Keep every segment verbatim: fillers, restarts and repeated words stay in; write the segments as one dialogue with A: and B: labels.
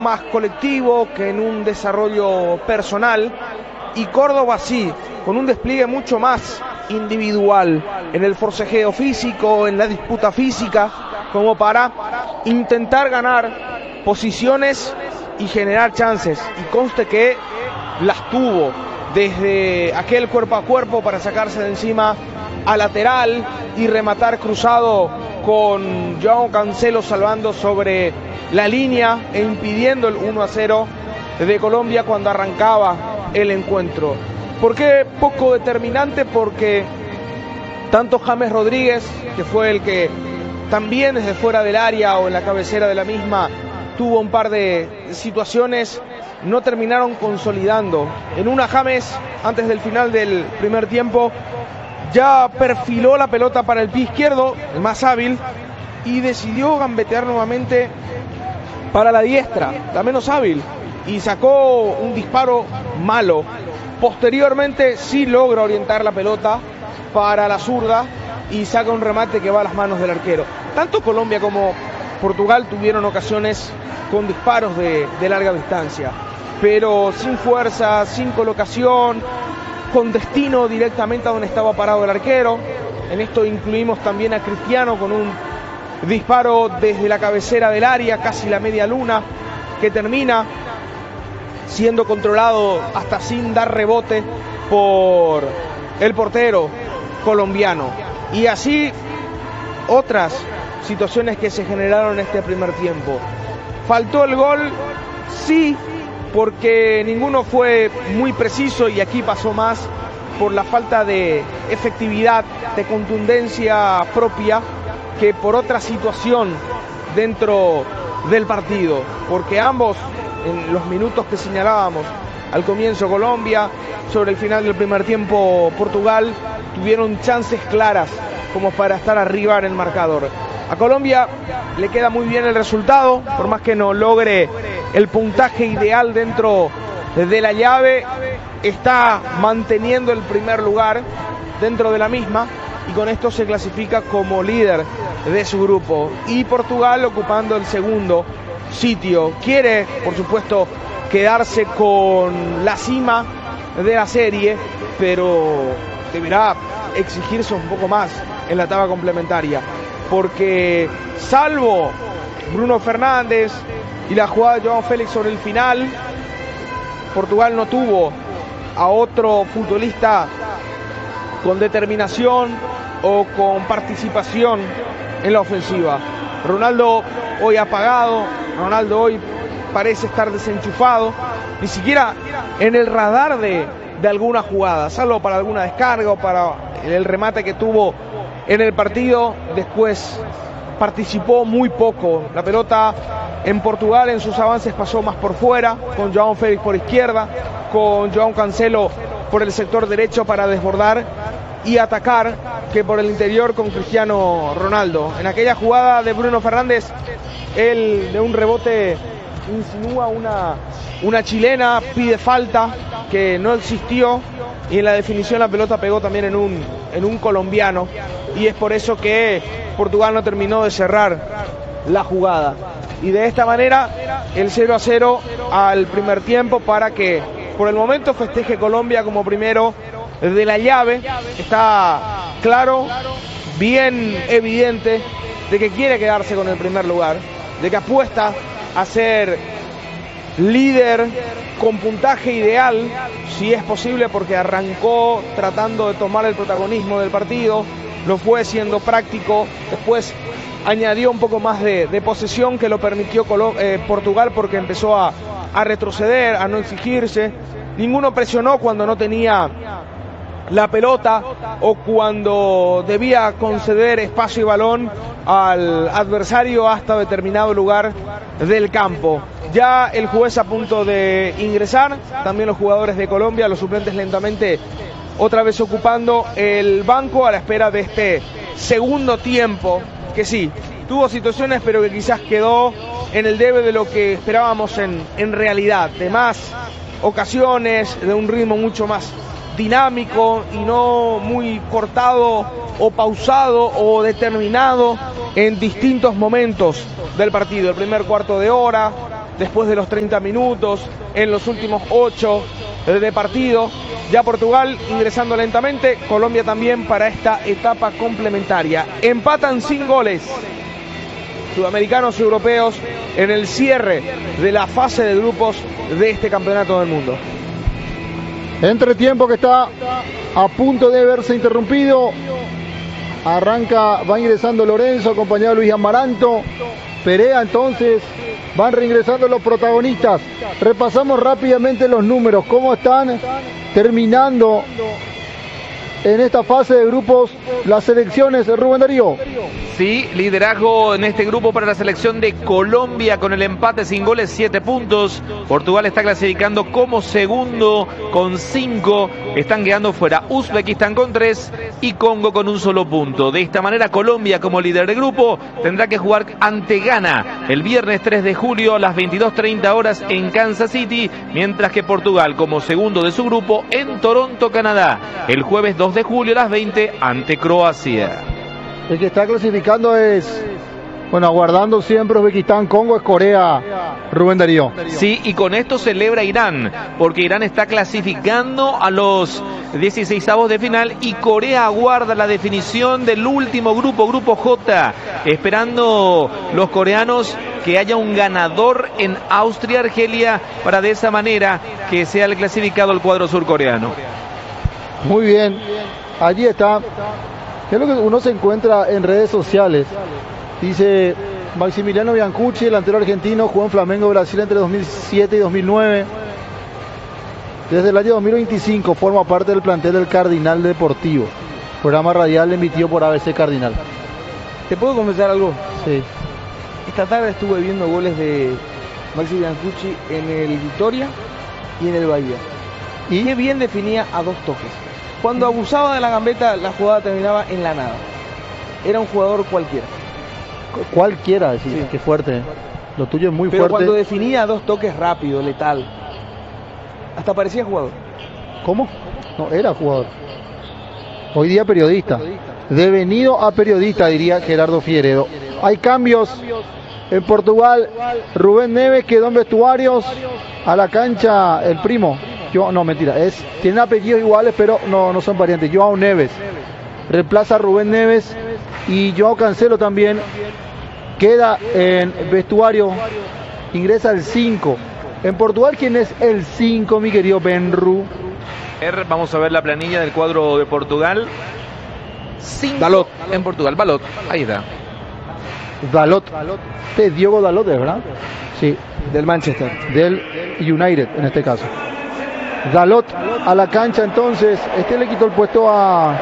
A: más colectivo que en un desarrollo personal, y Córdoba sí, con un despliegue mucho más individual en el forcejeo físico, en la disputa física, como para intentar ganar posiciones y generar chances, y conste que las tuvo desde aquel cuerpo a cuerpo para sacarse de encima a lateral y rematar cruzado con Joao Cancelo salvando sobre la línea e impidiendo el uno a cero de Colombia cuando arrancaba el encuentro. ¿Por qué poco determinante? Porque tanto James Rodríguez, que fue el que también desde fuera del área o en la cabecera de la misma tuvo un par de situaciones, no terminaron consolidando. En una, James, antes del final del primer tiempo, ya perfiló la pelota para el pie izquierdo, el más hábil, y decidió gambetear nuevamente para la diestra, la menos hábil, y sacó un disparo malo. Posteriormente sí logra orientar la pelota para la zurda y saca un remate que va a las manos del arquero. Tanto Colombia como Portugal tuvieron ocasiones con disparos de, de larga distancia, pero sin fuerza, sin colocación, con destino directamente a donde estaba parado el arquero. En esto incluimos también a Cristiano con un disparo desde la cabecera del área, casi la media luna, que termina siendo controlado hasta sin dar rebote por el portero colombiano. Y así otras situaciones que se generaron en este primer tiempo. Faltó el gol, sí, porque ninguno fue muy preciso, y aquí pasó más por la falta de efectividad, de contundencia propia, que por otra situación dentro del partido, porque ambos, en los minutos que señalábamos al comienzo Colombia, sobre el final del primer tiempo Portugal, tuvieron chances claras como para estar arriba en el marcador. A Colombia le queda muy bien el resultado, por más que no logre el puntaje ideal dentro de la llave, está manteniendo el primer lugar dentro de la misma, y con esto se clasifica como líder de su grupo, y Portugal ocupando el segundo sitio. Quiere, por supuesto, quedarse con la cima de la serie, pero deberá exigirse un poco más en la tabla complementaria, porque salvo Bruno Fernández y la jugada de Joao Félix sobre el final, Portugal no tuvo a otro futbolista con determinación o con participación en la ofensiva. Ronaldo hoy apagado, Ronaldo hoy parece estar desenchufado, ni siquiera en el radar de, de alguna jugada, salvo para alguna descarga o para el remate que tuvo en el partido. Después participó muy poco. La pelota en Portugal en sus avances pasó más por fuera, con Joao Félix por izquierda, con Joao Cancelo por el sector derecho para desbordar y atacar, que por el interior con Cristiano Ronaldo. En aquella jugada de Bruno Fernández, él de un rebote insinúa una, una chilena, pide falta que no existió, y en la definición la pelota pegó también en un, en un colombiano, y es por eso que Portugal no terminó de cerrar la jugada. Y de esta manera el cero a cero al primer tiempo, para que por el momento festeje Colombia como primero de la llave. Está claro, bien evidente, de que quiere quedarse con el primer lugar, de que apuesta a ser líder con puntaje ideal, si es posible, porque arrancó tratando de tomar el protagonismo del partido, lo fue siendo práctico, después añadió un poco más de, de posesión que lo permitió Colo eh, Portugal, porque empezó a, a retroceder, a no exigirse. Ninguno presionó cuando no tenía la pelota o cuando debía conceder espacio y balón al adversario hasta determinado lugar del campo. Ya el juez a punto de ingresar, también los jugadores de Colombia, los suplentes lentamente otra vez ocupando el banco a la espera de este segundo tiempo, que sí, tuvo situaciones, pero que quizás quedó en el debe de lo que esperábamos en, en realidad, de más ocasiones, de un ritmo mucho más dinámico y no muy cortado o pausado o determinado en distintos momentos del partido. El primer cuarto de hora, después de los treinta minutos, en los últimos ocho de partido. Ya Portugal ingresando lentamente, Colombia también para esta etapa complementaria. Empatan sin goles sudamericanos y europeos en el cierre de la fase de grupos de este campeonato del mundo.
B: Entretiempo que está a punto de verse interrumpido. Arranca, va ingresando Lorenzo, acompañado de Luis Amaranto. Perea, entonces van reingresando los protagonistas. Repasamos rápidamente los números, cómo están terminando en esta fase de grupos las selecciones de Rubén Darío.
C: Sí, liderazgo en este grupo para la selección de Colombia con el empate sin goles, siete puntos. Portugal está clasificando como segundo con cinco. Están quedando fuera Uzbekistán con tres y Congo con un solo punto. De esta manera Colombia como líder de grupo tendrá que jugar ante Ghana el viernes tres de julio a las veintidós treinta horas en Kansas City, mientras que Portugal como segundo de su grupo en Toronto, Canadá, el jueves dos de julio a las veinte ante Croacia.
B: El que está clasificando es, bueno, aguardando siempre Uzbekistán, Congo, es Corea, Rubén Darío.
C: Sí, y con esto celebra Irán, porque Irán está clasificando a los dieciseisavos de final y Corea aguarda la definición del último grupo, grupo J, esperando los coreanos que haya un ganador en Austria-Argelia para de esa manera que sea el clasificado el cuadro surcoreano.
B: Muy bien, allí está. Es lo que uno se encuentra en redes sociales. Dice Maximiliano Biancucci, el delantero argentino, jugó en Flamengo Brasil entre dos mil siete y dos mil nueve. Desde el año dos mil veinticinco forma parte del plantel del Cardinal Deportivo. Programa radial emitido por A B C Cardinal.
A: ¿Te puedo confesar algo?
B: Sí.
A: Esta tarde estuve viendo goles de Maxi Biancucci en el Vitória y en el Bahía. Y qué bien definía a dos toques. Cuando abusaba de la gambeta, la jugada terminaba en la nada. Era un jugador cualquiera.
B: Cualquiera, sí, sí. Qué fuerte. Lo tuyo es muy
A: Pero
B: fuerte.
A: Pero cuando definía dos toques rápido, letal, hasta parecía jugador.
B: ¿Cómo? No, era jugador. Hoy día periodista. Devenido a periodista, diría Gerardo Figueredo. Hay cambios en Portugal. Rubén Neves quedó en vestuarios. A la cancha el primo. Yo, no, mentira, es, tienen apellidos iguales, pero no, no son parientes. Joao Neves reemplaza a Rubén Neves y Joao Cancelo también queda en vestuario, ingresa el cinco. En Portugal, ¿quién es el cinco, mi querido Benru?
C: Vamos a ver la planilla del cuadro de Portugal. cinco
A: Dalot.
C: En Portugal, Dalot, ahí está.
B: Dalot, este es Diogo Dalot, ¿verdad? Sí.
A: Del Manchester.
B: Del United, en este caso. Dalot a la cancha, entonces este le quitó el puesto a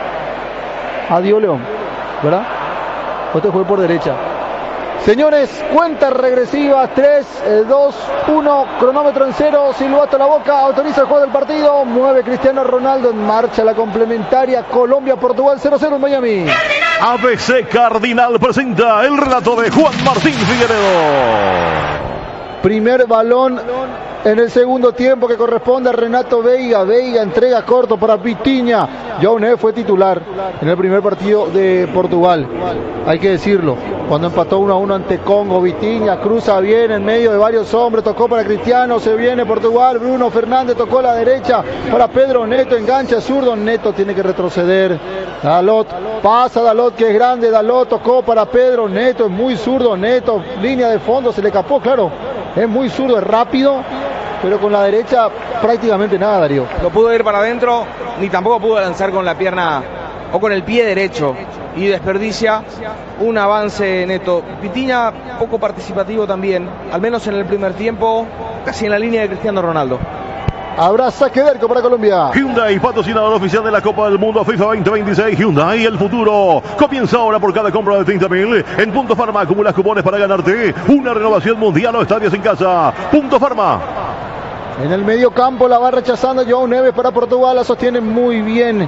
B: a Diego León, ¿verdad? Este juega por derecha. Señores, cuenta regresiva, tres, dos, uno, cronómetro en cero, silbato a la boca, autoriza el juego del partido, mueve Cristiano Ronaldo, en marcha la complementaria, Colombia-Portugal cero cero en Miami.
D: A B C Cardinal presenta el relato de Juan Martín Figueredo.
B: Primer balón en el segundo tiempo que corresponde a Renato Veiga. Veiga entrega corto para Vitinha. Joao Neves fue titular en el primer partido de Portugal. Hay que decirlo. Cuando empató uno a uno ante Congo, Vitinha cruza bien en medio de varios hombres. Tocó para Cristiano. Se viene Portugal. Bruno Fernández tocó a la derecha para Pedro Neto. Engancha zurdo. Neto tiene que retroceder. Dalot. Pasa Dalot, que es grande. Dalot tocó para Pedro Neto. Es muy zurdo Neto. Línea de fondo. Se le capó, claro. Es muy zurdo, es rápido, pero con la derecha prácticamente nada, Darío.
A: No pudo ir para adentro, ni tampoco pudo lanzar con la pierna o con el pie derecho. Y desperdicia un avance Neto. Vitinha poco participativo también, al menos en el primer tiempo, casi en la línea de Cristiano Ronaldo.
B: Habrá saque de arco para Colombia.
D: Hyundai, patrocinador oficial de la Copa del Mundo FIFA veinte veintiséis. Hyundai, el futuro. Comienza ahora por cada compra de treinta mil. En Punto Farma acumulas cupones para ganarte una renovación mundial o estadios en casa. Punto Farma.
B: En el medio campo la va rechazando Joao Neves para Portugal. La sostiene muy bien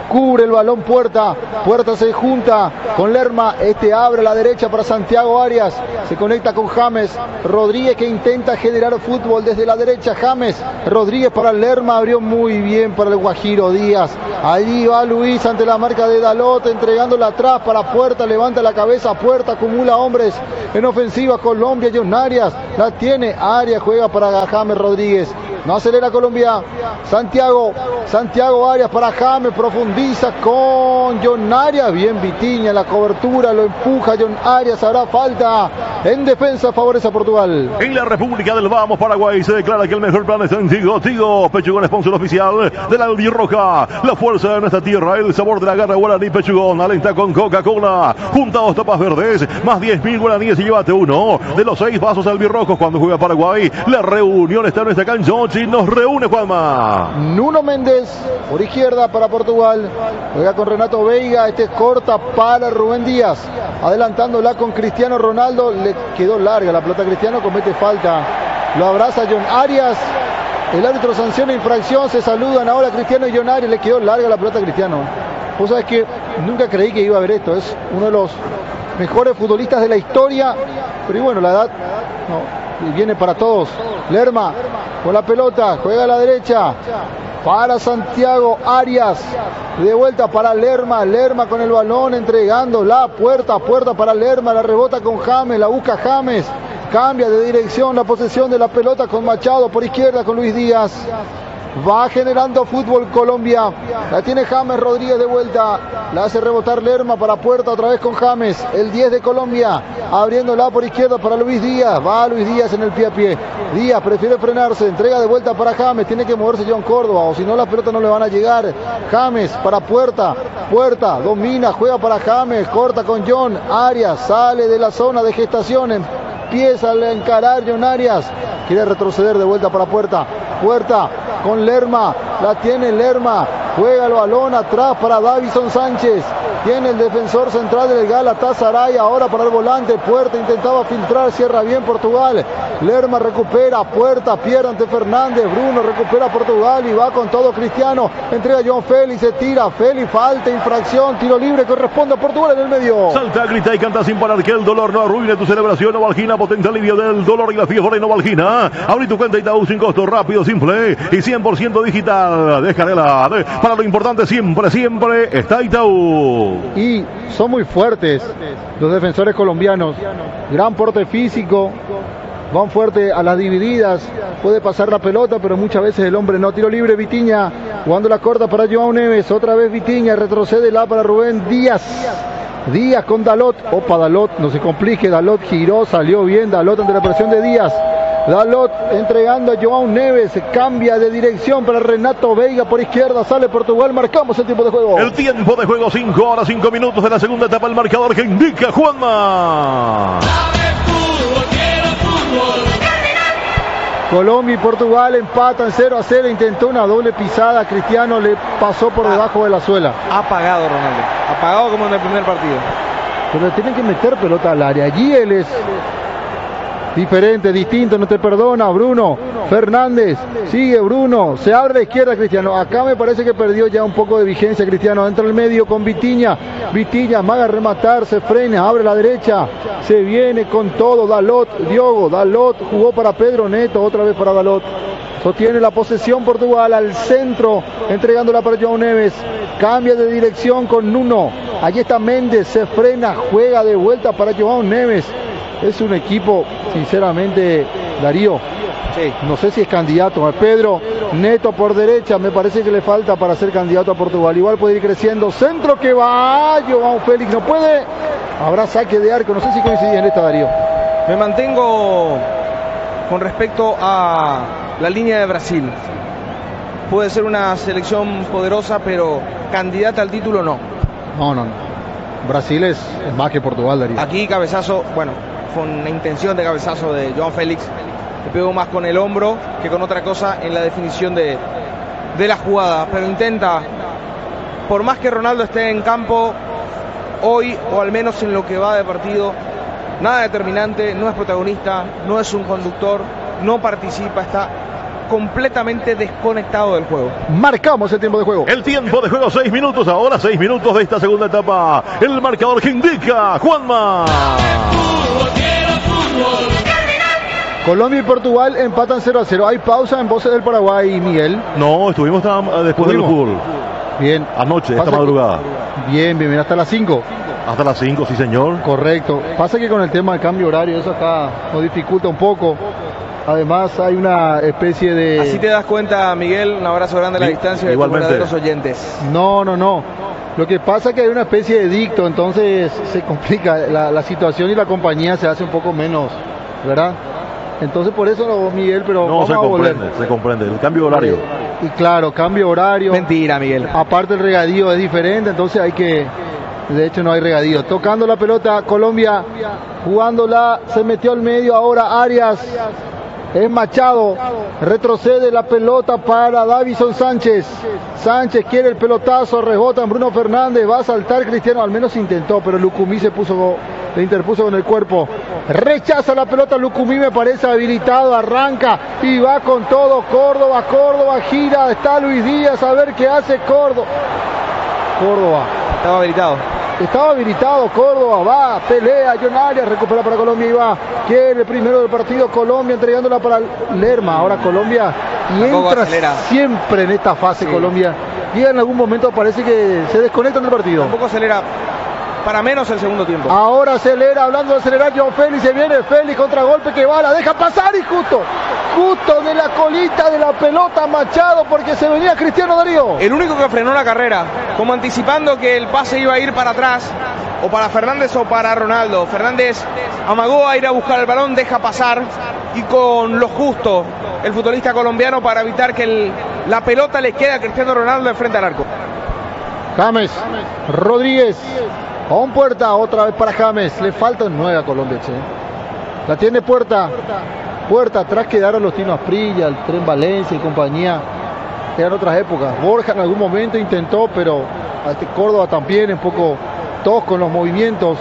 B: cubre el balón Puerta, Puerta se junta con Lerma, este abre a la derecha para Santiago Arias, se conecta con James Rodríguez que intenta generar fútbol desde la derecha. James Rodríguez para Lerma, abrió muy bien para el Guajiro Díaz, allí va Luis ante la marca de Dalot, entregándola atrás para Puerta, levanta la cabeza Puerta, acumula hombres en ofensiva. Colombia, John Arias la tiene, Arias juega para James Rodríguez, no acelera Colombia. Santiago, Santiago Arias para James, profundiza con John Arias, bien Vitinha, la cobertura, lo empuja John Arias, hará falta en defensa, favorece a Portugal.
D: En la República del Vamos, Paraguay, se declara que el mejor plan está en Tigo. Tigo, Pechugón, sponsor oficial de la albirroja, la fuerza de nuestra tierra, el sabor de la garra guaraní. Pechugón, alenta con Coca-Cola, junta dos tapas verdes, más diez mil guaraníes y llévate uno de los seis vasos albirrojos cuando juega Paraguay. La reunión está en nuestra cancha, nos reúne Juanma.
B: Nuno Méndez por izquierda para Portugal, juega con Renato Veiga, este corta para Rubén Díaz, adelantándola con Cristiano Ronaldo, le quedó larga la pelota a Cristiano, comete falta, lo abraza John Arias, el árbitro sanciona infracción, se saludan ahora Cristiano y John Arias, le quedó larga la pelota a Cristiano. Vos sabés que nunca creí que iba a haber esto, es uno de los mejores futbolistas de la historia, pero y bueno, la edad no, y viene para todos. Lerma con la pelota, juega a la derecha para Santiago Arias, de vuelta para Lerma, Lerma con el balón entregando la puerta, puerta para Lerma, la rebota con James, la busca James, cambia de dirección la posesión de la pelota con Machado por izquierda con Luis Díaz. Va generando fútbol Colombia, la tiene James Rodríguez de vuelta, la hace rebotar Lerma para Puerta otra vez con James, el diez de Colombia, abriéndola por izquierda para Luis Díaz, va Luis Díaz en el pie a pie, Díaz prefiere frenarse, entrega de vuelta para James, tiene que moverse John Córdoba o si no las pelotas no le van a llegar. James para Puerta, Puerta domina, juega para James, corta con John Arias, sale de la zona de gestación, empieza a encarar John Arias, quiere retroceder de vuelta para Puerta, Puerta con Lerma, la tiene Lerma, juega el balón atrás para Davison Sánchez, tiene el defensor central del Galatasaray, ahora para el volante, Puerta intentaba filtrar, cierra bien Portugal, Lerma recupera, Puerta pierde ante Fernández, Bruno recupera Portugal y va con todo Cristiano, entrega a John Félix, se tira, Félix, falta, infracción, tiro libre, corresponde a Portugal en el medio.
D: Salta, grita y canta sin parar que el dolor no arruine tu celebración. Novalgina, potente alivio del dolor y la fiebre. Novalgina, abrí tu cuenta Itaú sin costo, rápido, simple y cien por ciento digital. Descarela, para lo importante siempre, siempre está Itaú.
B: Y son muy fuertes los defensores colombianos, gran porte físico, van fuerte a las divididas, puede pasar la pelota, pero muchas veces el hombre no. Tiro libre, Vitinha, jugando la corta para João Neves, otra vez Vitinha, retrocede la para Rubén Díaz. Díaz con Dalot, opa Dalot, no se complique, Dalot giró, salió bien Dalot ante la presión de Díaz. Dalot entregando a João Neves, cambia de dirección para Renato Veiga por izquierda, sale Portugal, marcamos el tiempo de juego.
D: El tiempo de juego, cinco horas, cinco minutos de la segunda etapa, el marcador que indica Juanma.
B: Colombia y Portugal empatan cero a cero, intentó una doble pisada, Cristiano le pasó por debajo de la suela.
A: Apagado Ronaldo, apagado como en el primer partido.
B: Pero tienen que meter pelota al área, allí él es diferente, distinto, no te perdona. Bruno Fernández, sigue Bruno, se abre a la izquierda Cristiano, acá me parece que perdió ya un poco de vigencia Cristiano, entra el medio con Vitinha, Vitinha amaga a rematar, se frena, abre la derecha, se viene con todo Dalot, Diogo, Dalot jugó para Pedro Neto, otra vez para Dalot, sostiene la posesión Portugal al centro, entregándola para João Neves, cambia de dirección con Nuno, allí está Méndez, se frena, juega de vuelta para João Neves. Es un equipo, sinceramente, Darío, sí. No sé si es candidato. Pedro Neto por derecha, me parece que le falta para ser candidato a Portugal. Igual puede ir creciendo. Centro que va, João Félix no puede. Habrá saque de arco, no sé si coincidís en esta, Darío.
A: Me mantengo con respecto a la línea de Brasil. Puede ser una selección poderosa, pero candidata al título no.
B: No, no, no. Brasil es, es más que Portugal, Darío.
A: Aquí cabezazo, bueno, con una intención de cabezazo de João Félix, le pegó más con el hombro que con otra cosa en la definición de, de la jugada, pero intenta, por más que Ronaldo esté en campo hoy, o al menos en lo que va de partido, nada determinante, no es protagonista, no es un conductor, no participa, está completamente desconectado del juego.
B: Marcamos el tiempo de juego.
D: El tiempo de juego, seis minutos ahora, seis minutos de esta segunda etapa. El marcador que indica Juanma.
B: Colombia y Portugal empatan cero a cero. Hay pausa en Voces del Paraguay, Miguel.
D: No, estuvimos después
B: ¿Estuvimos?
D: del fútbol.
B: Bien.
D: Anoche,
B: Pasa
D: esta madrugada.
B: Que... Bien, bien, bien, hasta las cinco.
D: Hasta las cinco, sí señor.
B: Correcto. Pasa que con el tema del cambio horario, eso acá nos dificulta un poco. Además hay una especie de...
A: Así te das cuenta, Miguel, un abrazo grande a la
D: Sí,
A: distancia de
D: igualmente.
A: tus verdaderos oyentes.
B: No, no, no. Lo que pasa es que hay una especie de dicto, entonces se complica la, la situación y la compañía se hace un poco menos, ¿verdad? Entonces por eso, Miguel, pero
D: No,
B: vamos
D: se
B: a volver.
D: comprende, se comprende. El cambio horario.
B: Y claro, cambio horario.
A: Mentira, Miguel.
B: Aparte el regadío es diferente, entonces hay que... De hecho no hay regadío. Tocando la pelota, Colombia, jugándola, se metió al medio, ahora Arias, es Machado, retrocede la pelota para Davison Sánchez. Sánchez quiere el pelotazo, rebota en Bruno Fernández, va a saltar Cristiano, al menos intentó, pero Lucumí se puso, le interpuso con el cuerpo. Rechaza la pelota, Lucumí me parece habilitado, arranca y va con todo. Córdoba, Córdoba, gira, está Luis Díaz, a ver qué hace Córdoba. Córdoba.
A: Estaba habilitado.
B: Estaba habilitado Córdoba, va, pelea, John Arias, recupera para Colombia y va. Quiere el primero del partido Colombia, entregándola para Lerma. Ahora Colombia y entra siempre en esta fase sí. Colombia. Y en algún momento parece que se desconectan del partido.
A: Tampoco acelera para menos el segundo tiempo.
B: Ahora acelera, hablando de acelerar, John Félix, se viene Félix, contragolpe que va, la deja pasar y justo, justo de la colita de la pelota Machado porque se venía Cristiano Darío.
A: El único que frenó la carrera, como anticipando que el pase iba a ir para atrás, o para Fernández o para Ronaldo. Fernández amagó a ir a buscar el balón, deja pasar y con lo justo el futbolista colombiano para evitar que el, la pelota le quede a Cristiano Ronaldo de frente al arco.
B: James, Rodríguez, con Puerta, otra vez para James, le falta un nueve a Colombia, che. La tiene Puerta, Puerta, atrás quedaron los Tino Asprilla, el Tren Valencia y compañía, eran otras épocas. Borja en algún momento intentó, pero este Córdoba también, un poco tosco en los movimientos.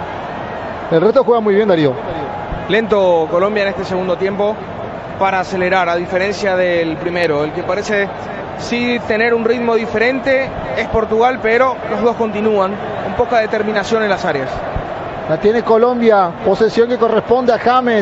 B: El resto juega muy bien, Darío.
A: Lento Colombia en este segundo tiempo para acelerar, a diferencia del primero. El que parece sí tener un ritmo diferente es Portugal, pero los dos continúan con poca determinación en las áreas.
B: La tiene Colombia, posesión que corresponde a James.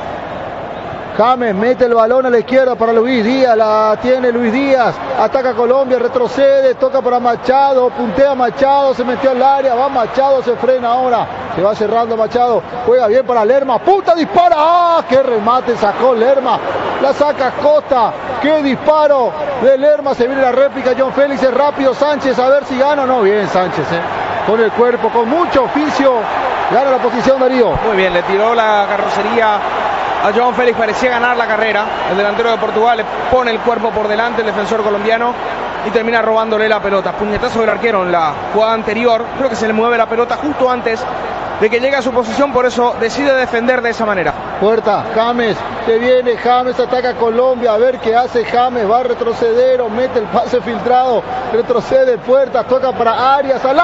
B: James mete el balón a la izquierda para Luis Díaz, la tiene Luis Díaz, ataca Colombia, retrocede, toca para Machado, puntea Machado, se metió al área, va Machado, se frena ahora, se va cerrando Machado, juega bien para Lerma, puta, dispara, ¡ah! ¡Qué remate sacó Lerma! La saca Costa, qué disparo de Lerma, se viene la réplica, John Félix es rápido, Sánchez, a ver si gana o no, bien Sánchez, eh, con el cuerpo, con mucho oficio, gana la posición Darío.
A: Muy bien, le tiró la carrocería a John Félix, parecía ganar la carrera, el delantero de Portugal le pone el cuerpo por delante, el defensor colombiano, y termina robándole la pelota. Puñetazo del arquero en la jugada anterior, creo que se le mueve la pelota justo antes de que llegue a su posición, por eso decide defender de esa manera.
B: Puerta, James, que viene, James ataca a Colombia, a ver qué hace James, va a retroceder o mete el pase filtrado, retrocede Puerta, toca para Arias, al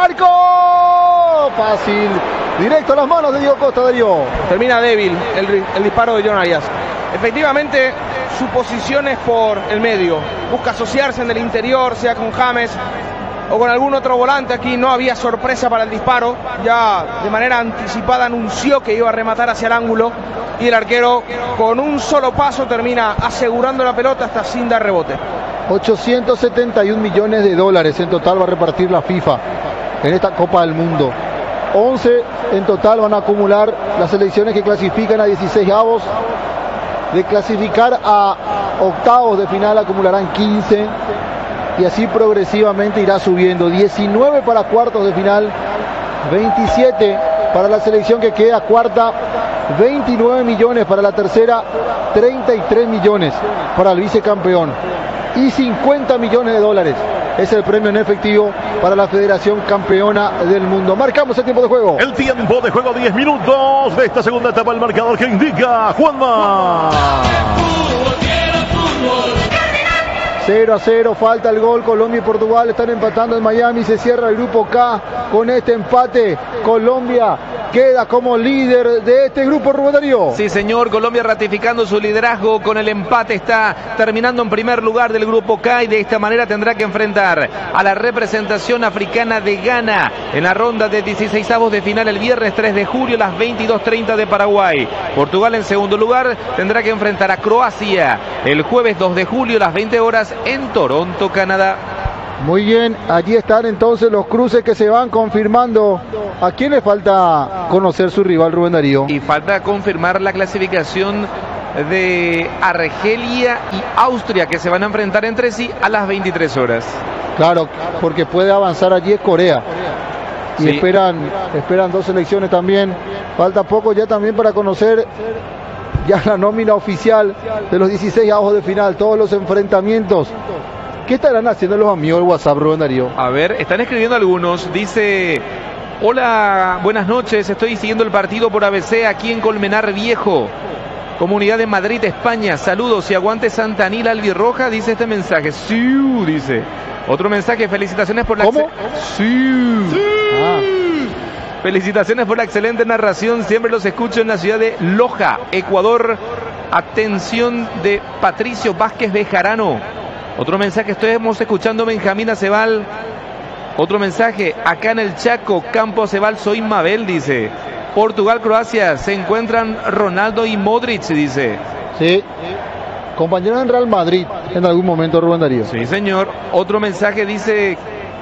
B: arco, fácil, directo a las manos de Diego Costa, Darío.
A: Termina débil el, el disparo de John Arias. Efectivamente, su posición es por el medio, busca asociarse en el interior, sea con James o con algún otro volante. Aquí no había sorpresa para el disparo, ya de manera anticipada anunció que iba a rematar hacia el ángulo y el arquero con un solo paso termina asegurando la pelota hasta sin dar rebote.
B: ochocientos setenta y un millones de dólares en total va a repartir la FIFA en esta Copa del Mundo. once en total van a acumular las selecciones que clasifican a dieciséis avos. De clasificar a octavos de final acumularán quince. Y así progresivamente irá subiendo. diecinueve para cuartos de final, veintisiete para la selección que queda cuarta, veintinueve millones para la tercera, treinta y tres millones para el vicecampeón y cincuenta millones de dólares es el premio en efectivo para la Federación Campeona del Mundo. Marcamos el tiempo de juego.
D: El tiempo de juego, diez minutos de esta segunda etapa, el marcador que indica Juanma.
B: cero a cero, falta el gol. Colombia y Portugal están empatando en Miami. Se cierra el grupo K con este empate. Colombia queda como líder de este grupo, Rubén Darío.
C: Sí, señor, Colombia ratificando su liderazgo con el empate, está terminando en primer lugar del grupo K y de esta manera tendrá que enfrentar a la representación africana de Ghana en la ronda de dieciseisavos de final el viernes tres de julio a las veintidós treinta de Paraguay. Portugal en segundo lugar tendrá que enfrentar a Croacia el jueves dos de julio a las veinte horas en Toronto, Canadá.
B: Muy bien, allí están entonces los cruces que se van confirmando. ¿A quién le falta conocer su rival, Rubén Darío?
C: Y falta confirmar la clasificación de Argelia y Austria, que se van a enfrentar entre sí a las veintitrés horas.
B: Claro, porque puede avanzar allí es Corea. Y
C: Sí.
B: esperan, esperan dos selecciones también. Falta poco ya también para conocer ya la nómina oficial de los dieciséis avos de final, todos los enfrentamientos. ¿Qué estarán haciendo los amigos del WhatsApp, Rubén Darío?
C: A ver, están escribiendo algunos. Dice: hola, buenas noches. Estoy siguiendo el partido por A B C aquí en Colmenar Viejo, Comunidad de Madrid, España. Saludos y aguante Santanil albirroja, dice este mensaje. Sí, dice. Otro mensaje: felicitaciones por la...
B: ¿Cómo?
C: Sí.
B: Ah,
C: Felicitaciones por la excelente narración. Siempre los escucho en la ciudad de Loja, Ecuador. Atención de Patricio Vázquez Bejarano. Otro mensaje: estamos escuchando Benjamín Acebal. Otro mensaje: acá en el Chaco, Campo Acebal, soy Mabel, dice. Portugal, Croacia, se encuentran Ronaldo y Modric, dice.
B: sí. Compañero en Real Madrid en algún momento, Rubén Darío.
C: Sí, señor. Otro mensaje dice: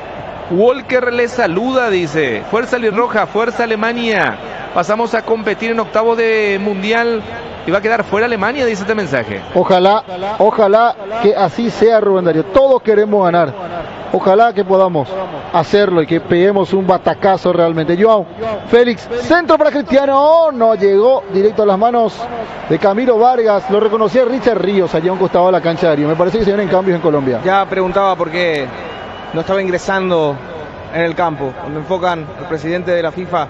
C: Walker le saluda, dice. Fuerza albirroja, fuerza Alemania. Pasamos a competir en octavos de mundial y va a quedar fuera Alemania, dice este mensaje.
B: Ojalá, ojalá que así sea, Rubén Darío. Todos queremos ganar. Ojalá que podamos hacerlo y que peguemos un batacazo realmente. Joao Félix, centro para Cristiano. Oh, no llegó directo a las manos de Camilo Vargas. Lo reconocía Richard Ríos allá a un costado de la cancha de Darío. Me parece que se vienen cambios en Colombia.
A: Ya preguntaba por qué no estaba ingresando en el campo. Cuando enfocan al presidente de la FIFA,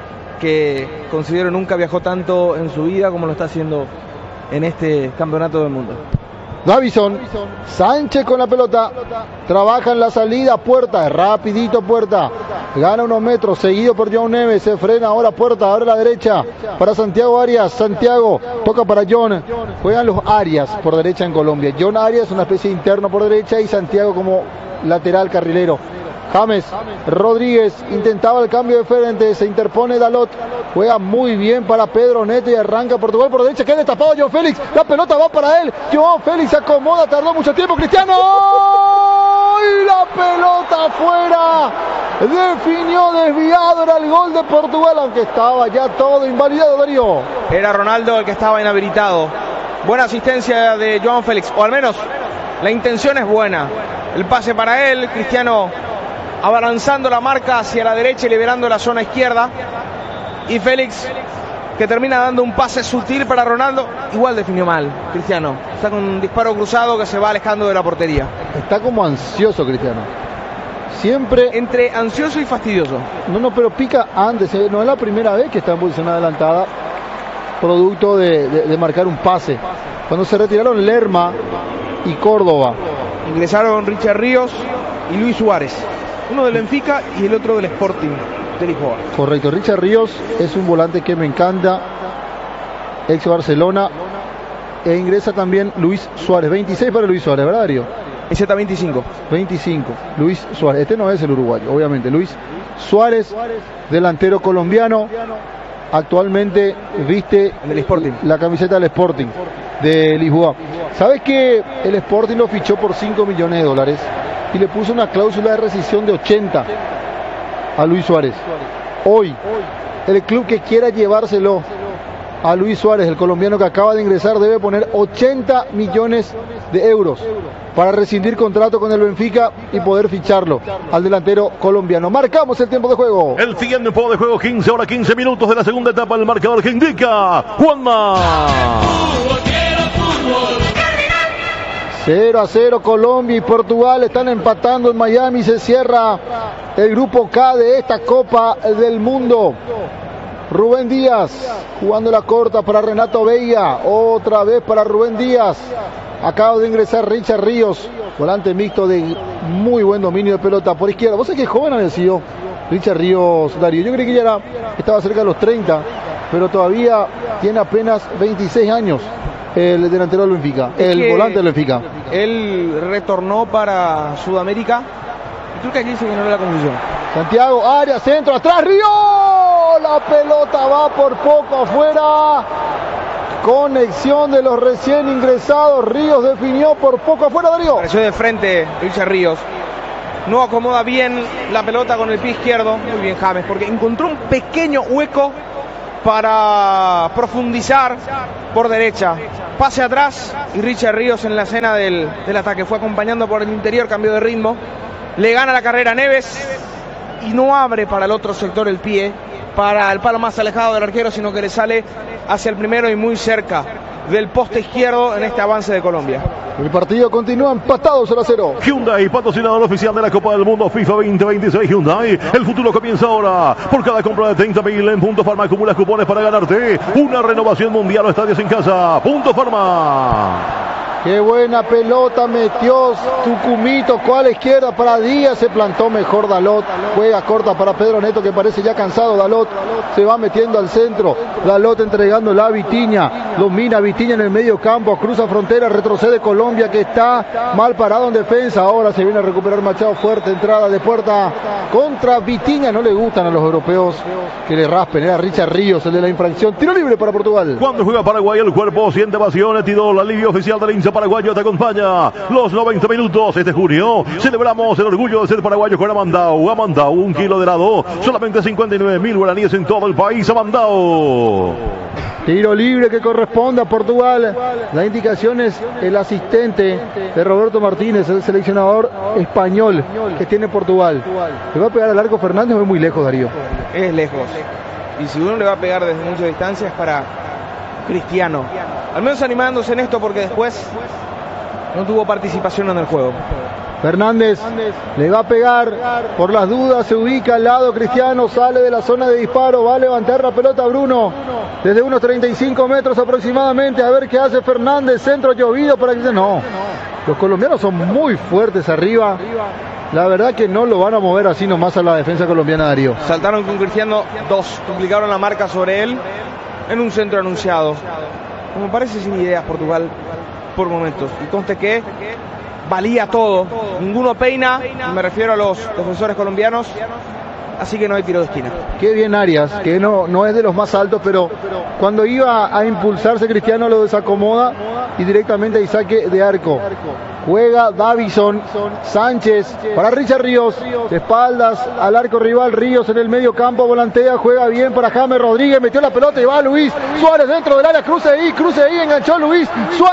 A: que considero nunca viajó tanto en su vida como lo está haciendo en este campeonato del mundo.
B: Davison, Sánchez con la pelota, trabaja en la salida, Puerta, rapidito Puerta, gana unos metros, seguido por John Neves, se frena ahora Puerta, ahora a la derecha para Santiago Arias, Santiago toca para John, juegan los Arias por derecha en Colombia, John Arias una especie de interno por derecha y Santiago como lateral carrilero. James Rodríguez intentaba el cambio de frente, se interpone Dalot, juega muy bien para Pedro Neto y arranca Portugal por derecha, queda destapado Joao Félix, la pelota va para él, Joao Félix se acomoda, tardó mucho tiempo, Cristiano, y la pelota afuera, definió desviado, era el gol de Portugal, aunque estaba ya todo invalidado, Darío.
A: Era Ronaldo el que estaba inhabilitado. Buena asistencia de Joao Félix, o al menos la intención es buena. El pase para él, Cristiano abalanzando la marca hacia la derecha y liberando la zona izquierda. Y Félix, que termina dando un pase sutil para Ronaldo, igual definió mal Cristiano. Está con un disparo cruzado que se va alejando de la portería.
B: Está como ansioso Cristiano. Siempre...
A: Entre ansioso y fastidioso.
B: No, no, pero pica antes, eh, no es la primera vez que está en posición adelantada, producto de, de, de marcar un pase. Cuando se retiraron Lerma y Córdoba.
A: Ingresaron Richard Ríos y Luis Suárez. Uno del Benfica y el otro del Sporting de Lisboa.
B: Correcto, Richard Ríos es un volante que me encanta, ex Barcelona, e ingresa también Luis Suárez, veintiséis para Luis Suárez, ¿verdad, Darío?
A: Ese está veinticinco.
B: veinticinco, Luis Suárez, este no es el uruguayo, obviamente, Luis Suárez, delantero colombiano, actualmente viste
A: En el Sporting.
B: la camiseta del Sporting de Lisboa. ¿Sabes que el Sporting lo fichó por cinco millones de dólares y le puso una cláusula de rescisión de ochenta a Luis Suárez? Hoy, el club que quiera llevárselo a Luis Suárez, el colombiano que acaba de ingresar, debe poner ochenta millones de euros para rescindir contrato con el Benfica y poder ficharlo al delantero colombiano. Marcamos el tiempo de juego.
D: El tiempo de juego, quince horas, quince minutos de la segunda etapa. El marcador que indica Juanma.
B: cero a cero Colombia y Portugal están empatando en Miami. Se cierra el grupo K de esta Copa del Mundo. Rubén Díaz jugando la corta para Renato Veiga. Otra vez para Rubén Díaz. Acaba de ingresar Richard Ríos, volante mixto de muy buen dominio de pelota por izquierda. Vos sabés que joven había sido Richard Ríos, Darío. Yo creí que ya era, estaba cerca de los treinta, pero todavía tiene apenas veintiséis años el delantero del Benfica,
A: Es
B: el volante del Benfica.
A: Él retornó para Sudamérica. Creo que aquí se generó la confusión.
B: Santiago, área, centro, atrás, Río. La pelota va por poco afuera. Conexión de los recién ingresados. Ríos definió por poco afuera, Darío.
A: Apareció de frente Richard Ríos. No acomoda bien la pelota con el pie izquierdo. Muy bien James, porque encontró un pequeño hueco para profundizar por derecha. Pase atrás y Richard Ríos en la escena del, del ataque. Fue acompañando por el interior, cambio de ritmo. Le gana la carrera a Neves y no abre para el otro sector el pie, para el palo más alejado del arquero, sino que le sale hacia el primero y muy cerca del poste izquierdo en este avance de Colombia.
B: El partido continúa empatado cero a cero.
D: Hyundai, patrocinador oficial de la Copa del Mundo FIFA veinte veintiséis. Hyundai, el futuro comienza ahora. Por cada compra de treinta mil en Punto Farma acumulas cupones para ganarte una renovación mundial o estadios en casa. Punto Farma.
B: Qué buena pelota metió Tucumito, cual izquierda para Díaz, se plantó mejor Dalot, juega corta para Pedro Neto que parece ya cansado. Dalot se va metiendo al centro, Dalot entregándola a Vitinha, domina Vitinha en el medio campo, cruza frontera, retrocede Colombia que está mal parado en defensa, ahora se viene a recuperar Machado, fuerte entrada de puerta contra Vitinha. No le gustan a los europeos que le raspen, era Richard Ríos el de la infracción, tiro libre para Portugal.
D: Cuando juega Paraguay el cuerpo siente pasión, Tidol, la alivio oficial del hincha paraguayo te acompaña los noventa minutos. Este junio celebramos el orgullo de ser paraguayos con Amandau. Amandau, un kilo de helado, solamente cincuenta y nueve mil guaraníes en todo el país. Amandau.
B: Tiro libre que corresponde a Portugal. La indicación es el asistente de Roberto Martínez, el seleccionador español que tiene Portugal. ¿Le va a pegar al arco Fernández o es muy lejos, Darío?
A: Es lejos. Y si uno le va a pegar desde mucha distancia es para Cristiano. Al menos animándose en esto porque después no tuvo participación en el juego.
B: Fernández le va a pegar, por las dudas se ubica al lado Cristiano, sale de la zona de disparo, va a levantar la pelota Bruno desde unos treinta y cinco metros aproximadamente, a ver qué hace Fernández, centro llovido para que no, los colombianos son muy fuertes arriba, la verdad que no lo van a mover así nomás a la defensa colombiana, Darío.
A: Saltaron con Cristiano dos, duplicaron la marca sobre él en un centro anunciado. Como parece sin ideas Portugal por momentos, y conste que valía todo, ninguno peina, me refiero a los defensores colombianos, así que no hay tiro de esquina.
B: Qué bien Arias, que no, no es de los más altos, pero cuando iba a impulsarse Cristiano lo desacomoda y directamente hay saque de arco. Juega Davison, Sánchez para Richard Ríos, de espaldas al arco rival, Ríos en el medio campo, volantea, juega bien para James Rodríguez, metió la pelota y va Luis Suárez dentro del área, cruce ahí, cruce ahí, enganchó Luis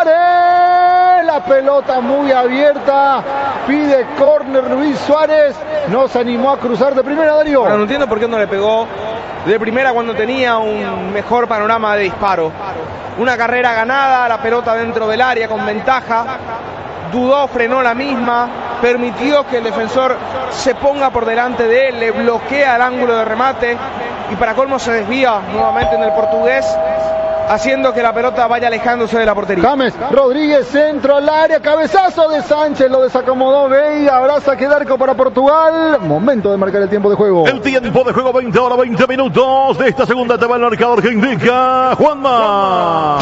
B: Suárez, la pelota muy abierta, pide córner Luis Suárez, no se animó a cruzar de primera, Darío.
A: Bueno, no entiendo por qué no le pegó de primera cuando tenía un mejor panorama de disparo. Una carrera ganada, la pelota dentro del área con ventaja. Dudó, frenó la misma, permitió que el defensor se ponga por delante de él, le bloquea el ángulo de remate y para colmo se desvía nuevamente en el portugués, haciendo que la pelota vaya alejándose de la portería.
B: James Rodríguez, centro al área, cabezazo de Sánchez, lo desacomodó Veiga, abraza que el arco para Portugal. Momento de marcar el tiempo de juego.
D: El tiempo de juego, veinte horas, veinte minutos de esta segunda etapa, el marcador que indica Juanma.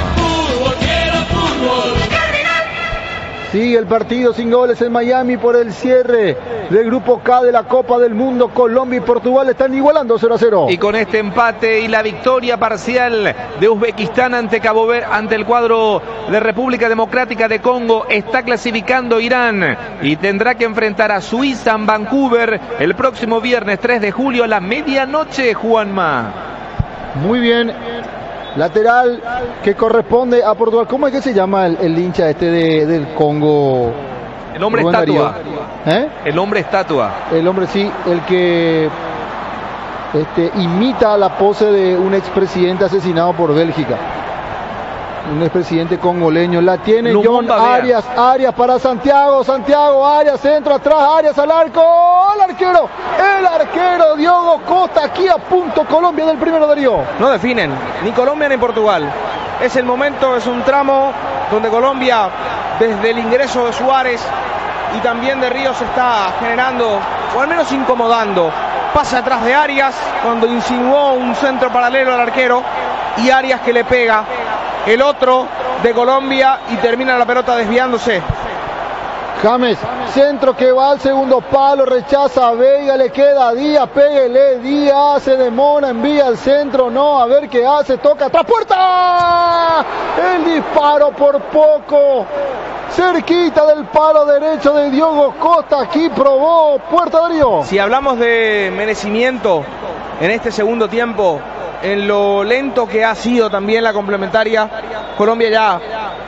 B: Sigue el partido sin goles en Miami por el cierre del grupo K de la Copa del Mundo. Colombia y Portugal están igualando cero a cero.
C: Y con este empate y la victoria parcial de Uzbekistán ante Cabo Verde, ante el cuadro de República Democrática de Congo, está clasificando Irán y tendrá que enfrentar a Suiza en Vancouver el próximo viernes tres de julio a la medianoche, Juanma.
B: Muy bien. Lateral que corresponde a Portugal. ¿Cómo es que se llama el, el hincha este de, del Congo?
C: El hombre estatua.
B: ¿Eh?
C: El hombre estatua.
B: El hombre sí, el que este, imita la pose de un expresidente asesinado por Bélgica. Un expresidente congoleño. La tiene Lumumba, John Arias. Vea. Arias para Santiago. Santiago, Arias, centro atrás. Arias al arco. El arquero. El arquero Diogo Costa. Aquí a punto Colombia del primero, Darío.
A: No definen ni Colombia ni Portugal. Es el momento, es un tramo donde Colombia, desde el ingreso de Suárez y también de Ríos, está generando, o al menos incomodando pasa atrás de Arias cuando insinuó un centro paralelo al arquero y Arias que le pega el otro de Colombia y termina la pelota desviándose.
B: James, centro que va al segundo palo, rechaza a Veiga, le queda a Díaz, péguele, Díaz se demora, envía al centro, no, a ver qué hace, toca atrás, ¡puerta! El disparo por poco, cerquita del palo derecho de Diogo Costa, aquí probó puerta, Darío.
A: Si hablamos de merecimiento en este segundo tiempo, en lo lento que ha sido también la complementaria, Colombia ya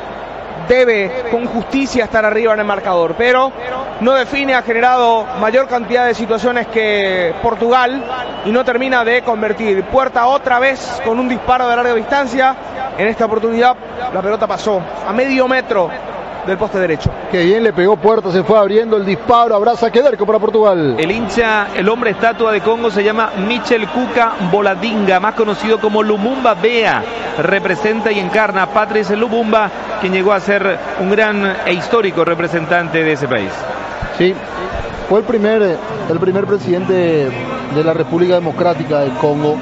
A: debe con justicia estar arriba en el marcador, pero no define, ha generado mayor cantidad de situaciones que Portugal y no termina de convertir. Puerta otra vez con un disparo de larga distancia, en esta oportunidad la pelota pasó a medio metro del poste derecho.
B: Que bien le pegó Puerta, se fue abriendo el disparo, abraza Quederco para Portugal.
C: El hincha, el hombre estatua de Congo se llama Michel Cuca Boladinga, más conocido como Lumumba Bea, representa y encarna a Patrice Lumumba, quien llegó a ser un gran e histórico representante de ese país.
B: Sí, fue el primer, el primer presidente de la República Democrática del Congo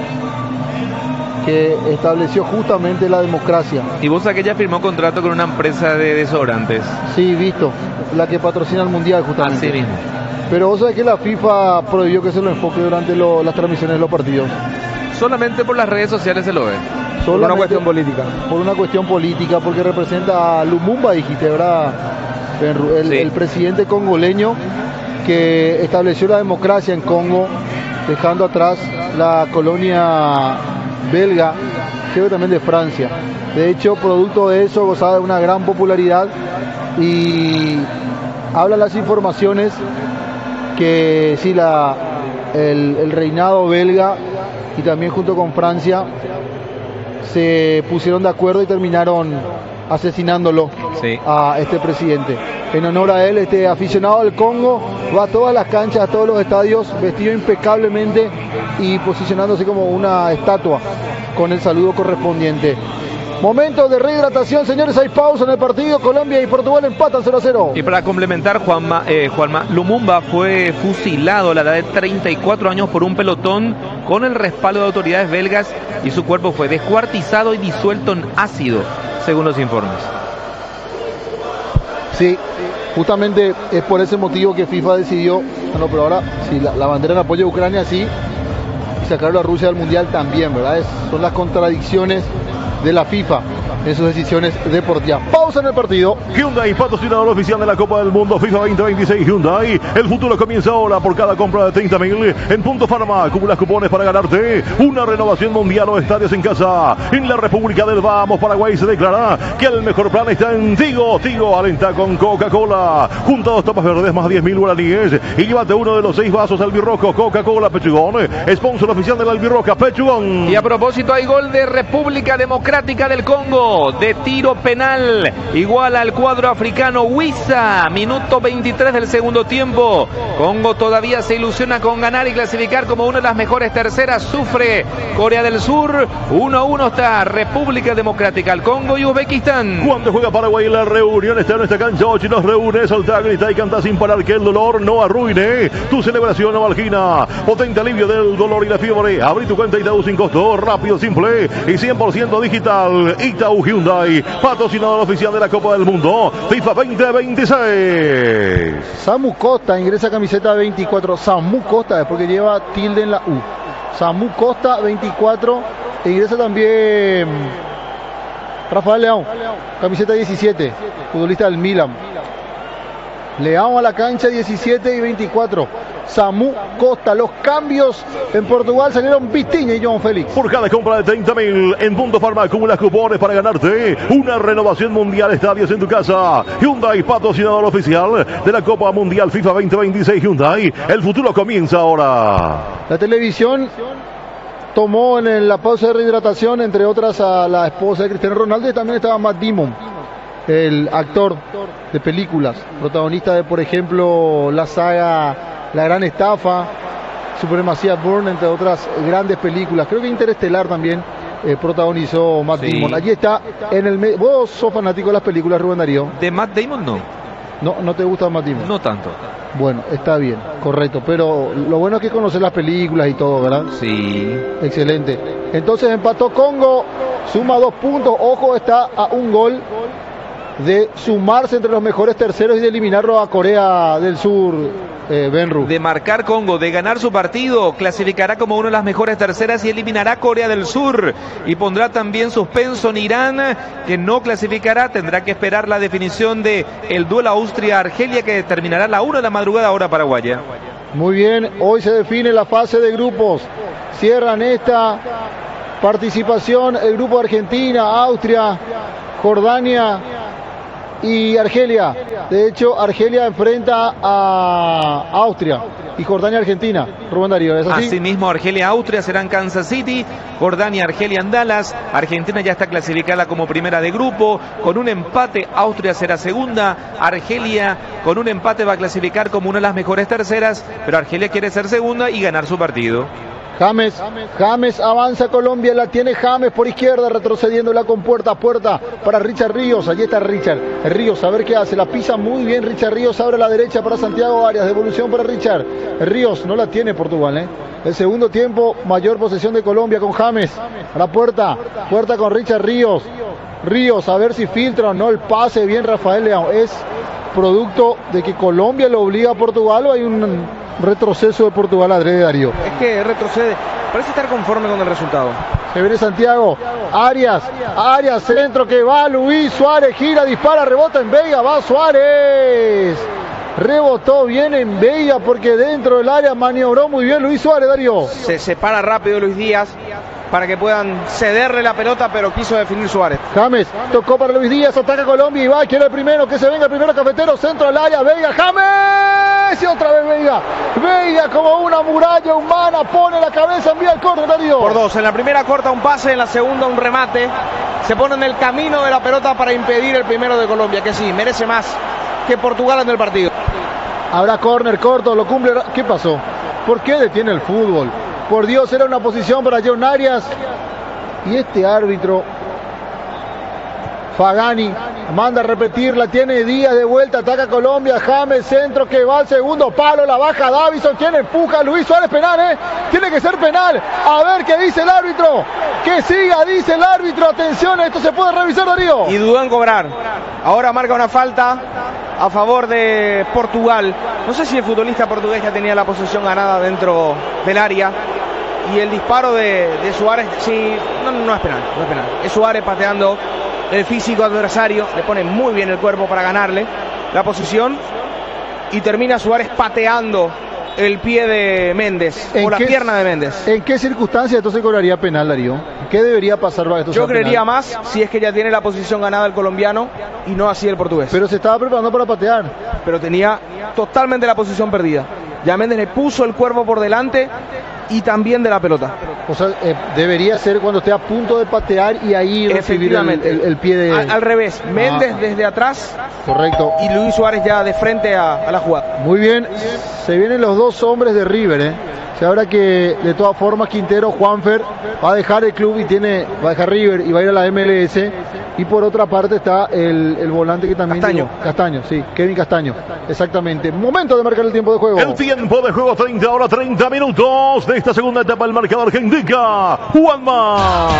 B: que estableció justamente la democracia.
C: Y vos sabés que ya firmó contrato con una empresa de desodorantes.
B: Sí, visto, la que patrocina el Mundial justamente.
C: Así mismo.
B: Pero vos sabés que la FIFA prohibió que se lo enfoque durante lo, las transmisiones de los partidos.
C: Solamente por las redes sociales se lo ve.
A: Por una cuestión política.
B: Por una cuestión política, porque representa a Lumumba, dijiste, ¿verdad? El,
C: Sí.
B: el presidente congoleño que estableció la democracia en Congo, dejando atrás la colonia belga, creo que también de Francia. De hecho, producto de eso, gozaba de una gran popularidad y hablan las informaciones que sí, la, el, el reinado belga y también junto con Francia se pusieron de acuerdo y terminaron asesinándolo,
C: Sí.
B: a este presidente. En honor a él, este aficionado del Congo va a todas las canchas, a todos los estadios, vestido impecablemente y posicionándose como una estatua con el saludo correspondiente. Momento de rehidratación, señores, hay pausa en el partido. Colombia y Portugal empatan cero a cero.
C: Y para complementar, Juanma, eh, Juanma, Lumumba fue fusilado a la edad de treinta y cuatro años por un pelotón con el respaldo de autoridades belgas y su cuerpo fue descuartizado y disuelto en ácido, según los informes.
B: Sí, justamente es por ese motivo que FIFA decidió, no, pero ahora sí, la, la bandera en apoyo a Ucrania sí, y sacarlo a Rusia del Mundial también, ¿verdad? Es, son las contradicciones de la FIFA en sus decisiones deportivas. Pausa en el partido.
D: Hyundai, patrocinador oficial de la Copa del Mundo FIFA veinte veintiséis. Hyundai, el futuro comienza ahora. Por cada compra de treinta mil en Punto Farma, acumulas cupones para ganarte una renovación mundial o estadios en casa. En la República del Vamos, Paraguay, se declara que el mejor plan está en Tigo. Tigo, alenta con Coca-Cola. Junta dos tapas verdes más diez mil guaraníes y llévate uno de los seis vasos Albirrojo. Coca-Cola Pechugón, sponsor oficial del Albirroja Pechugón.
C: Y a propósito, hay gol de República Democrática del Congo, de tiro penal, igual al cuadro africano Wissa, minuto veintitrés del segundo tiempo. Congo todavía se ilusiona con ganar y clasificar como una de las mejores terceras, sufre Corea del Sur, uno a uno está República Democrática del Congo y Uzbekistán.
D: Cuando juega Paraguay, la reunión está en esta cancha. Ochi nos reúne, salta, grita y canta sin parar, que el dolor no arruine tu celebración Novalgina. Potente alivio del dolor y la fiebre. Abrí tu cuenta Itaú sin costo, rápido, simple y cien por ciento digital. Itaú Hyundai, patrocinador oficial de la Copa del Mundo FIFA veinte veintiséis.
B: Samu Costa ingresa camiseta veinticuatro. Samu Costa, porque lleva tilde en la U. Samu Costa veinticuatro. E ingresa también Rafael Leão, camiseta diecisiete, futbolista del Milan. Leão a la cancha, diecisiete y veinticuatro. Samu Costa. Los cambios en Portugal salieron Vitinha y João Félix.
D: Por cada compra de treinta mil en Punto Farma, acumulas cupones para ganarte una renovación mundial, estadios en tu casa. Hyundai, patrocinador oficial de la Copa Mundial FIFA veinte veintiséis. Hyundai, el futuro comienza ahora.
B: La televisión tomó en la pausa de rehidratación, entre otras, a la esposa de Cristiano Ronaldo, y también estaba Matt Damon, el actor de películas, protagonista de, por ejemplo, la saga La Gran Estafa, Supremacía Bourne, entre otras grandes películas. Creo que Interestelar también eh, protagonizó Matt
C: Sí.
B: Damon. Allí está en el medio. ¿Vos sos fanático de las películas, Rubén Darío?
C: De Matt Damon no.
B: No, no te gusta el matismo.
C: No tanto.
B: Bueno, está bien, correcto. Pero lo bueno es que conoces las películas y todo, ¿verdad?
C: Sí.
B: Excelente. Entonces empató Congo, suma dos puntos. Ojo, está a un gol de sumarse entre los mejores terceros y de eliminarlo a Corea del Sur, eh, Benru.
C: De marcar Congo, de ganar su partido, clasificará como una de las mejores terceras y eliminará a Corea del Sur. Y pondrá también suspenso en Irán, que no clasificará. Tendrá que esperar la definición de el duelo Austria-Argelia, que terminará a la una de la madrugada, hora paraguaya.
B: Muy bien, hoy se define la fase de grupos. Cierran esta participación el grupo de Argentina, Austria, Jordania y Argelia. De hecho, Argelia enfrenta a Austria y Jordania Argentina. Rubén Darío, ¿es así?
C: Asimismo, Argelia Austria será en Kansas City, Jordania Argelia en Dallas. Argentina ya está clasificada como primera de grupo. Con un empate, Austria será segunda. Argelia con un empate va a clasificar como una de las mejores terceras, pero Argelia quiere ser segunda y ganar su partido.
B: James, James avanza Colombia, la tiene James por izquierda, retrocediendo la compuerta, puerta para Richard Ríos. Allí está Richard Ríos, a ver qué hace, la pisa muy bien Richard Ríos, abre a la derecha para Santiago Arias, devolución para Richard Ríos, no la tiene Portugal, ¿eh? El segundo tiempo, mayor posesión de Colombia con James, a la puerta, puerta con Richard Ríos, Ríos, a ver si filtra o no el pase, bien Rafael Leão. Es producto de que Colombia lo obliga a Portugal o hay un retroceso de Portugal, adrede, Darío.
A: Es que retrocede, parece estar conforme con el resultado.
B: Se viene Santiago, Arias, Arias, centro que va, Luis Suárez, gira, dispara, rebota en Veiga, va Suárez. Rebotó bien en Veiga porque dentro del área maniobró muy bien Luis Suárez, Darío.
A: Se separa rápido Luis Díaz para que puedan cederle la pelota, pero quiso definir Suárez.
B: James tocó para Luis Díaz, ataca Colombia y va, quiere el primero, que se venga el primero Cafetero, centro al área, Veiga, James, y otra vez Veiga, Veiga como una muralla humana, pone la cabeza, envía el córner, Darío.
A: Por dos, en la primera corta un pase, en la segunda un remate, se pone en el camino de la pelota para impedir el primero de Colombia, que sí, merece más que Portugal en el partido.
B: Habrá córner corto, lo cumple, ¿qué pasó? ¿Por qué detiene el fútbol? Por Dios, era una posición para John Arias. Y este árbitro, Fagani, manda a repetir, la tiene Díaz de vuelta, ataca Colombia, James, centro que va al segundo palo, la baja Davison, quien empuja, Luis Suárez, penal, ¿eh? Tiene que ser penal. A ver qué dice el árbitro. Que siga, dice el árbitro. Atención, esto se puede revisar, Darío.
A: Y dudó en cobrar. Ahora marca una falta a favor de Portugal. No sé si el futbolista portugués ya tenía la posesión ganada dentro del área. Y el disparo de, de Suárez, sí, no, no es penal, no es penal. Es Suárez pateando el físico adversario, le pone muy bien el cuerpo para ganarle la posición. Y termina Suárez pateando el pie de Méndez, o la qué, pierna de Méndez.
B: ¿En qué circunstancias entonces cobraría penal, Darío? ¿Qué debería pasar para esto?
A: Yo creería penal? Más si es que ya tiene la posición ganada el colombiano y no así el portugués.
B: Pero se estaba preparando para patear.
A: Pero tenía totalmente la posición perdida. Ya Méndez le puso el cuerpo por delante y también de la pelota.
B: O sea, eh, debería ser cuando esté a punto de patear y ahí recibir el, el, el pie de...
A: Al, al revés, Méndez ah, desde atrás.
B: Correcto.
A: Y Luis Suárez ya de frente a, a la jugada.
B: Muy bien, se vienen los dos hombres de River, ¿eh? Se habla que de todas formas Quintero, Juanfer, va a dejar el club y tiene, va a dejar River y va a ir a la M L S. Y por otra parte está el, el volante que también...
A: Castaño.
B: Digo, Castaño, sí, Kevin Castaño. Exactamente. Momento de marcar el tiempo de juego.
D: El tiempo de juego, treinta horas, treinta minutos de esta segunda etapa. El marcador que indica Juanma.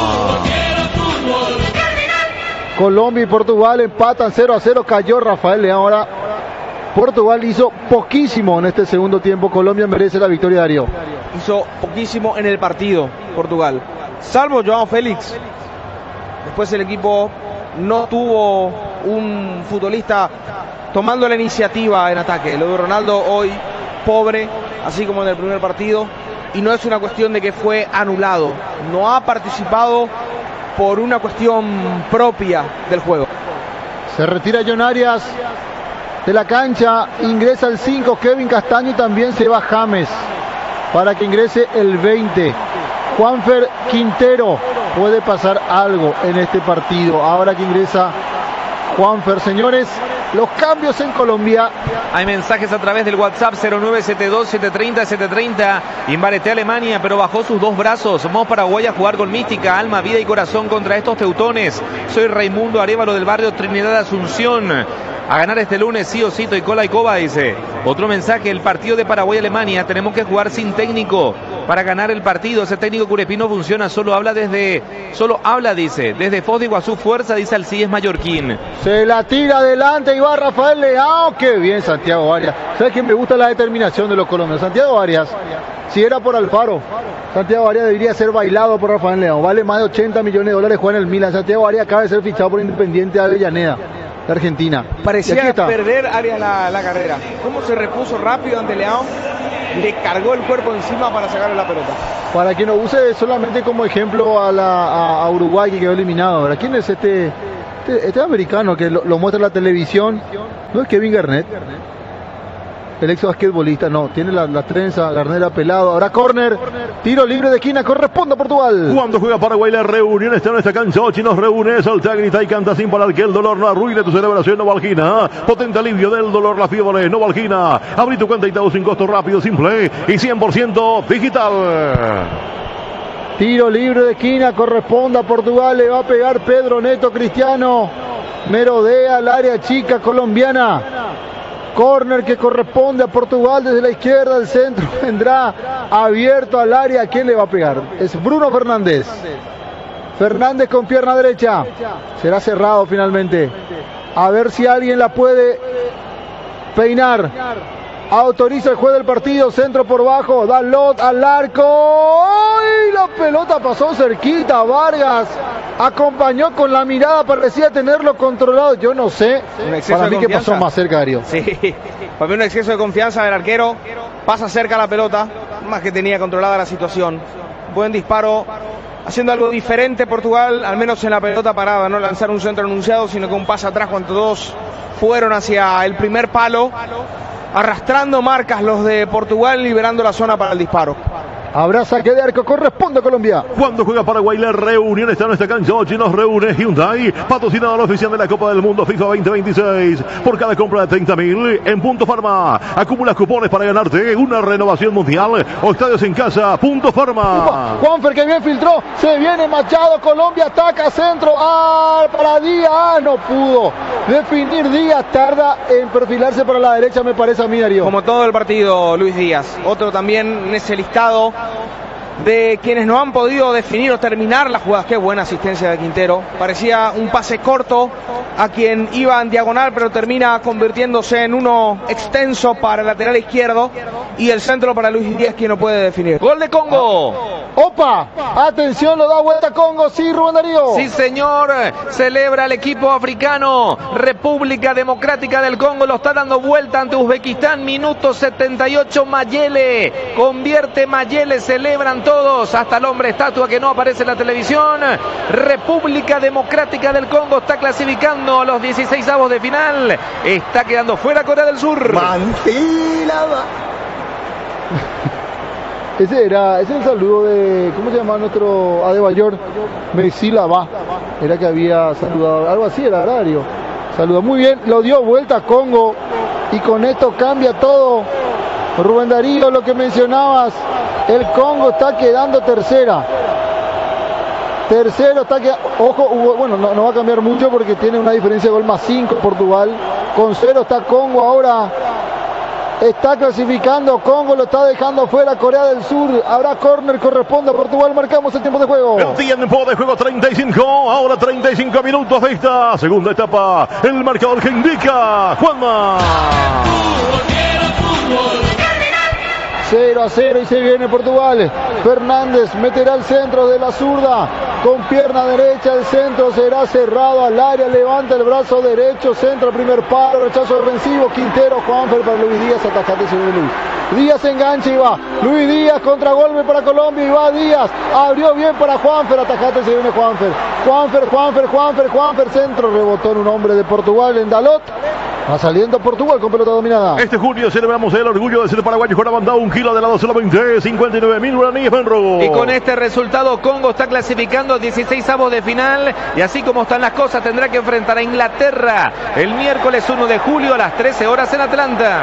B: Colombia y Portugal empatan cero a cero. Cayó Rafael Leão. Ahora Portugal hizo poquísimo en este segundo tiempo. Colombia merece la victoria, Darío.
A: Hizo poquísimo en el partido Portugal, salvo Joao Félix. Después el equipo no tuvo un futbolista tomando la iniciativa en ataque. Lo de Ronaldo hoy pobre, así como en el primer partido. Y no es una cuestión de que fue anulado. No ha participado por una cuestión propia del juego.
B: Se retira John Arias de la cancha, ingresa el cinco Kevin Castaño y también se va James para que ingrese el veinte Juanfer Quintero. Puede pasar algo en este partido ahora que ingresa Juanfer. Señores, los cambios en Colombia.
C: Hay mensajes a través del WhatsApp cero nueve siete dos siete tres cero siete tres cero. Imbareté a Alemania, pero bajó sus dos brazos. Vamos Paraguay a jugar con mística, alma, vida y corazón contra estos teutones. Soy Raimundo Arévalo del barrio Trinidad Asunción. A ganar este lunes sí o sí, y cola y coba, dice. Otro mensaje, el partido de Paraguay-Alemania, tenemos que jugar sin técnico para ganar el partido. Ese técnico curepino funciona, solo habla desde, solo habla, dice, desde Foz de Iguazú, fuerza, dice Alcides Mallorquín.
B: Se la tira adelante y va Rafael Leao. Qué bien Santiago Arias. ¿Sabes quién me gusta la determinación de los colombianos? Santiago Arias, si era por Alfaro, Santiago Arias debería ser bailado por Rafael Leao. Vale más de ochenta millones de dólares, juega en el Milan. Santiago Arias acaba de ser fichado por Independiente de Avellaneda, de Argentina.
A: Parecía perder Arias la, la carrera. ¿Cómo se repuso rápido ante Leao? Le cargó el cuerpo encima para sacarle la pelota.
B: Para que no use solamente como ejemplo a, la, a, a Uruguay, que quedó eliminado. ¿Verdad? ¿Quién es este, este, este americano que lo, lo muestra en la televisión? ¿No es Kevin Garnett? El ex basquetbolista, no, tiene la, la trenza, Garnera pelado. Ahora córner, tiro libre de esquina, corresponde a Portugal.
D: Cuando juega Paraguay, la reunión está en esta cancha. Ochi nos reúne, salta, grita y canta sin parar que el dolor no arruine tu celebración. Novalgina, potente alivio del dolor, la fiebre. Novalgina, abrí tu cuenta y todo sin costo, rápido, simple y cien por ciento digital.
B: Tiro libre de esquina, corresponde a Portugal. Le va a pegar Pedro Neto Cristiano. Merodea al área chica colombiana. Corner que corresponde a Portugal desde la izquierda, el centro vendrá abierto al área. ¿Quién le va a pegar? Es Bruno Fernández. Fernández con pierna derecha. Será cerrado finalmente. A ver si alguien la puede peinar. Autoriza el juez del partido, centro por bajo, da lot al arco. ¡Ay! La pelota pasó cerquita, Vargas acompañó con la mirada, parecía tenerlo controlado. Yo no sé, para mí que pasó más cerca, Darío.
A: Sí, para mí un exceso de confianza del arquero, pasa cerca la pelota, más que tenía controlada la situación. Buen disparo, haciendo algo diferente Portugal, al menos en la pelota parada, no lanzar un centro anunciado, sino que un pase atrás cuando todos fueron hacia el primer palo. Arrastrando marcas los de Portugal, liberando la zona para el disparo.
B: Habrá saque de arco, corresponde a Colombia.
D: Cuando juega Paraguay, la reunión está en esta cancha. Ochi nos reúne Hyundai, patrocinador oficial de la Copa del Mundo FIFA veinte veintiséis. Por cada compra de treinta mil en Punto Farma, acumula cupones para ganarte una renovación mundial o estadios en casa. Punto Farma.
B: Juanfer que bien filtró, se viene Machado, Colombia ataca centro. Ah, para Díaz, ah, no pudo definir. Díaz tarda en perfilarse para la derecha, me parece a mí, Darío.
A: Como todo el partido, Luis Díaz. Otro también en ese listado de quienes no han podido definir o terminar las jugadas. Qué buena asistencia de Quintero. Parecía un pase corto a quien iba en diagonal, pero termina convirtiéndose en uno extenso para el lateral izquierdo. Y el centro para Luis Díaz, quien no puede definir. Gol de Congo.
B: ¡Opa! Atención, lo da vuelta Congo. Sí, Rubén Darío.
C: Sí, señor. Celebra el equipo africano. República Democrática del Congo lo está dando vuelta ante Uzbekistán. Minuto setenta y ocho. Mayele. Convierte Mayele. Celebran todos. Hasta el hombre estatua que no aparece en la televisión. República Democrática del Congo está clasificando a los dieciseisavos de final. Está quedando fuera Corea del Sur.
B: Manfilaba. Ese era, ese es el saludo de, ¿cómo se llama nuestro Adebayor? Messi Lava. Era que había saludado, algo así era, Darío. Saludó muy bien, lo dio vuelta a Congo y con esto cambia todo. Rubén Darío, lo que mencionabas, el Congo está quedando tercera. Tercero está quedando, ojo, bueno, no, no va a cambiar mucho porque tiene una diferencia de gol más cinco Portugal. Con cero está Congo ahora. Está clasificando Congo, lo está dejando fuera Corea del Sur. Habrá córner, corresponde a Portugal. Marcamos el tiempo de juego.
D: El tiempo de juego treinta y cinco. Ahora treinta y cinco minutos de esta segunda etapa. El marcador que indica Juanma.
B: cero a cero y se viene Portugal. Fernández meterá el centro de la zurda. Con pierna derecha el centro será cerrado al área. Levanta el brazo derecho. Centro, primer palo. Rechazo defensivo. Quintero, Juanfer para Luis Díaz. Atacante señor Luis. Díaz engancha y va. Luis Díaz contra golpe para Colombia y va Díaz. Abrió bien para Juanfer. Atacante se viene Juanfer. Juanfer, Juanfer, Juanfer, Juanfer. Centro. Rebotó en un hombre de Portugal en Dalot. Va saliendo Portugal con pelota dominada.
D: Este junio celebramos el orgullo de ser paraguayo con la banda un kilo de lado solamente cincuenta y nueve mil guaraníes, Benro.
C: Y con este resultado Congo está clasificando a dieciséis avos de final, y así como están las cosas tendrá que enfrentar a Inglaterra el miércoles uno de julio a las trece horas en Atlanta.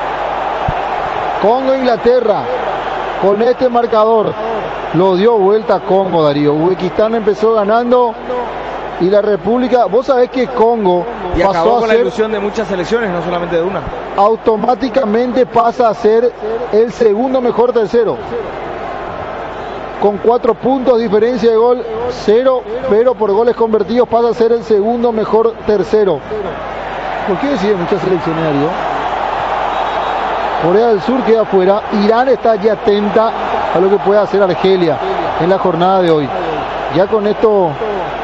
B: Congo-Inglaterra, con este marcador lo dio vuelta Congo, Darío. Uzbekistán empezó ganando y la República, vos sabés que Congo
A: y
B: pasó
A: acabó
B: a
A: con
B: ser,
A: la ilusión de muchas selecciones, no solamente de una.
B: Automáticamente pasa a ser el segundo mejor tercero. Con cuatro puntos, diferencia de gol, cero, pero por goles convertidos pasa a ser el segundo mejor tercero. ¿Por qué deciden muchas selecciones, Darío? Corea del Sur queda afuera. Irán está ya atenta a lo que puede hacer Argelia en la jornada de hoy. Ya con esto,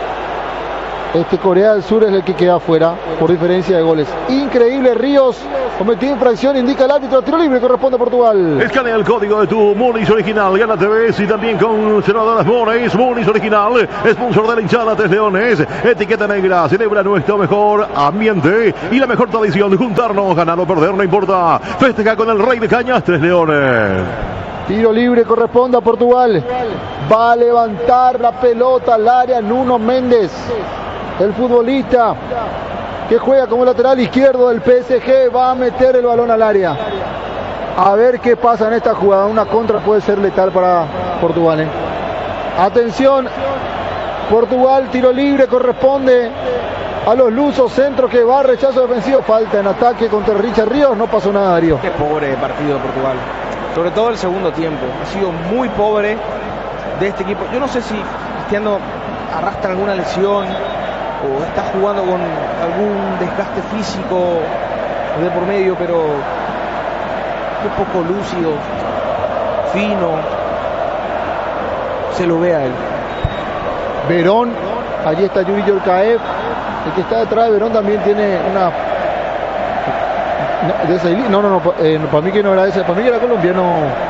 B: este Corea del Sur es el que queda afuera por diferencia de goles. Increíble, Ríos cometió infracción, indica el árbitro, tiro libre, corresponde a Portugal.
D: Escanea el código de tu Muniz original, gana T V y también con Senador Muniz, Muniz original, sponsor de la hinchada Tres Leones, etiqueta negra, celebra nuestro mejor ambiente y la mejor tradición de juntarnos, ganar o perder, no importa, festeja con el rey de cañas, Tres Leones.
B: Tiro libre corresponde a Portugal. Va a levantar la pelota al área Nuno Méndez, el futbolista que juega como lateral izquierdo del P S G. Va a meter el balón al área. A ver qué pasa en esta jugada. Una contra puede ser letal para Portugal, ¿eh? Atención, Portugal, tiro libre corresponde a los lusos. Centro que va, rechazo defensivo, falta en ataque contra Richard Ríos. No pasó nada, Darío.
A: Qué pobre partido de Portugal, sobre todo el segundo tiempo. Ha sido muy pobre de este equipo. Yo no sé si Cristiano arrastra alguna lesión o está jugando con algún desgaste físico de por medio, pero qué poco lúcido, fino se lo ve a él.
B: Verón, allí está Yuri Yorkaev, el que está detrás de Verón también tiene una no, de Seilí, no, no, no, eh, para mí que no era ese, para mí que era colombiano,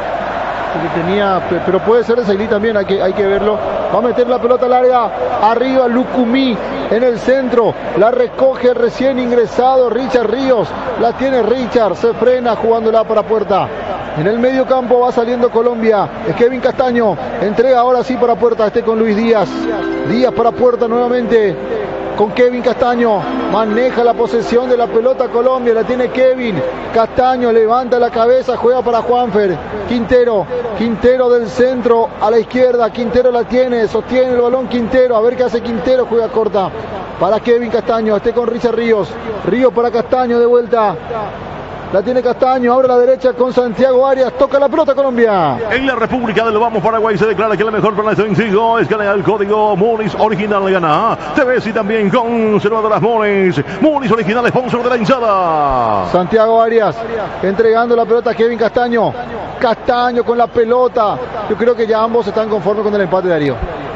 B: que tenía, pero puede ser de Seilí también, hay que, hay que verlo. Va a meter la pelota larga, arriba Lucumí en el centro, la recoge recién ingresado Richard Ríos, la tiene Richard, se frena jugándola para puerta. En el medio campo va saliendo Colombia, es Kevin Castaño, entrega ahora sí para puerta, este con Luis Díaz, Díaz para puerta nuevamente con Kevin Castaño, maneja la posesión de la pelota Colombia, la tiene Kevin Castaño, levanta la cabeza, juega para Juanfer, Quintero, Quintero del centro a la izquierda, Quintero la tiene, sostiene el balón Quintero, a ver qué hace Quintero, juega corta para Kevin Castaño, este con Richard Ríos, Ríos para Castaño de vuelta. La tiene Castaño, abre la derecha con Santiago Arias, toca la pelota Colombia.
D: En la República del Vamos Paraguay se declara que la mejor para este vencido es ganar el código Muniz original le gana. T V y también conservadoras Muniz. Muniz original, sponsor de la hinchada.
B: Santiago Arias entregando la pelota a Kevin Castaño. Castaño con la pelota. Yo creo que ya ambos están conformes con el empate de Darío.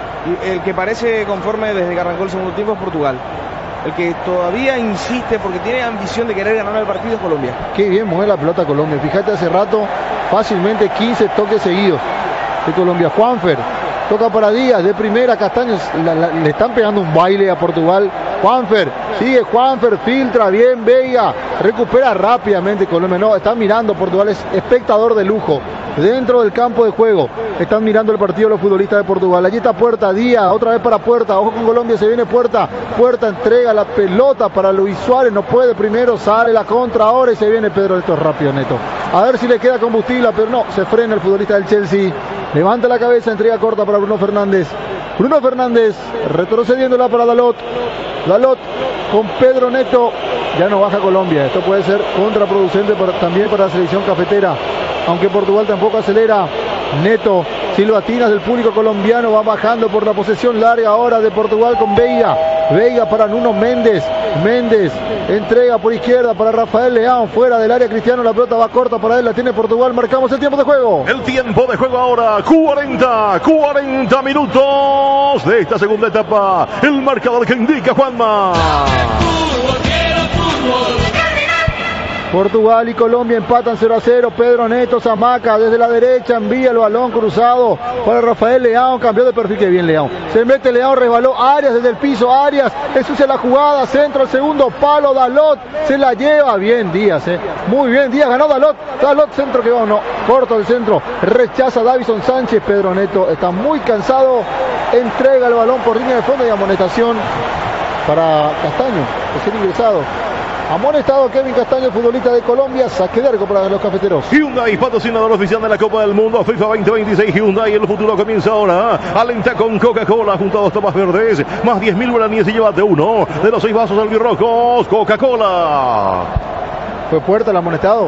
A: Y el que parece conforme desde que arrancó el segundo tiempo es Portugal. El que todavía insiste porque tiene ambición de querer ganar el partido es Colombia.
B: Qué bien mueve la pelota Colombia. Fíjate, hace rato fácilmente quince toques seguidos de Colombia. Juanfer toca para Díaz de primera. Castaño la, la, le están pegando un baile a Portugal. Juanfer, sigue Juanfer, filtra bien Veiga, recupera rápidamente Colombia. No, están mirando, Portugal es espectador de lujo dentro del campo de juego. Están mirando el partido los futbolistas de Portugal. Allí está Puerta, Díaz, otra vez para Puerta, ojo con Colombia, se viene Puerta, Puerta entrega la pelota para Luis Suárez, no puede primero, sale la contra ahora y se viene Pedro, esto es rápido, Neto. A ver si le queda combustible, pero no, se frena el futbolista del Chelsea, levanta la cabeza, entrega corta para Bruno Fernández. Bruno Fernández retrocediéndola para Dalot. Dalot con Pedro Neto. Ya no baja Colombia. Esto puede ser contraproducente para, también para la selección cafetera. Aunque Portugal tampoco acelera. Neto, silbatinas del público colombiano, va bajando por la posesión larga ahora de Portugal con Veiga. Veiga para Nuno Méndez. Méndez entrega por izquierda para Rafael Leão. Fuera del área Cristiano, la pelota va corta para él. La tiene Portugal. Marcamos el tiempo de juego.
D: El tiempo de juego ahora. cuarenta, cuarenta minutos de esta segunda etapa. El marcador que indica Juanma.
B: Portugal y Colombia empatan cero a cero. Pedro Neto Zamaca desde la derecha envía el balón cruzado para Rafael Leao. Cambió de perfil, que bien Leao. Se mete Leao, resbaló Arias desde el piso. Arias, ensucia la jugada. Centro al segundo palo. Dalot se la lleva. Bien Díaz, eh. Muy bien Díaz, ganó Dalot. Dalot, centro que va, no. Corto el centro. Rechaza Davison Sánchez. Pedro Neto está muy cansado. Entrega el balón por línea de fondo y amonestación para Castaño, de ser ingresado. Amonestado Kevin Castaño, futbolista de Colombia. Saque de arco para los cafeteros.
D: Hyundai, patrocinador oficial de la Copa del Mundo FIFA veinte veintiséis. Hyundai, el futuro comienza ahora. Alenta con Coca-Cola junto a dos tomas verdes. Más diez mil guaraníes y llévate uno de los seis vasos albirrojos. Coca-Cola.
B: ¿Fue Puerta el amonestado?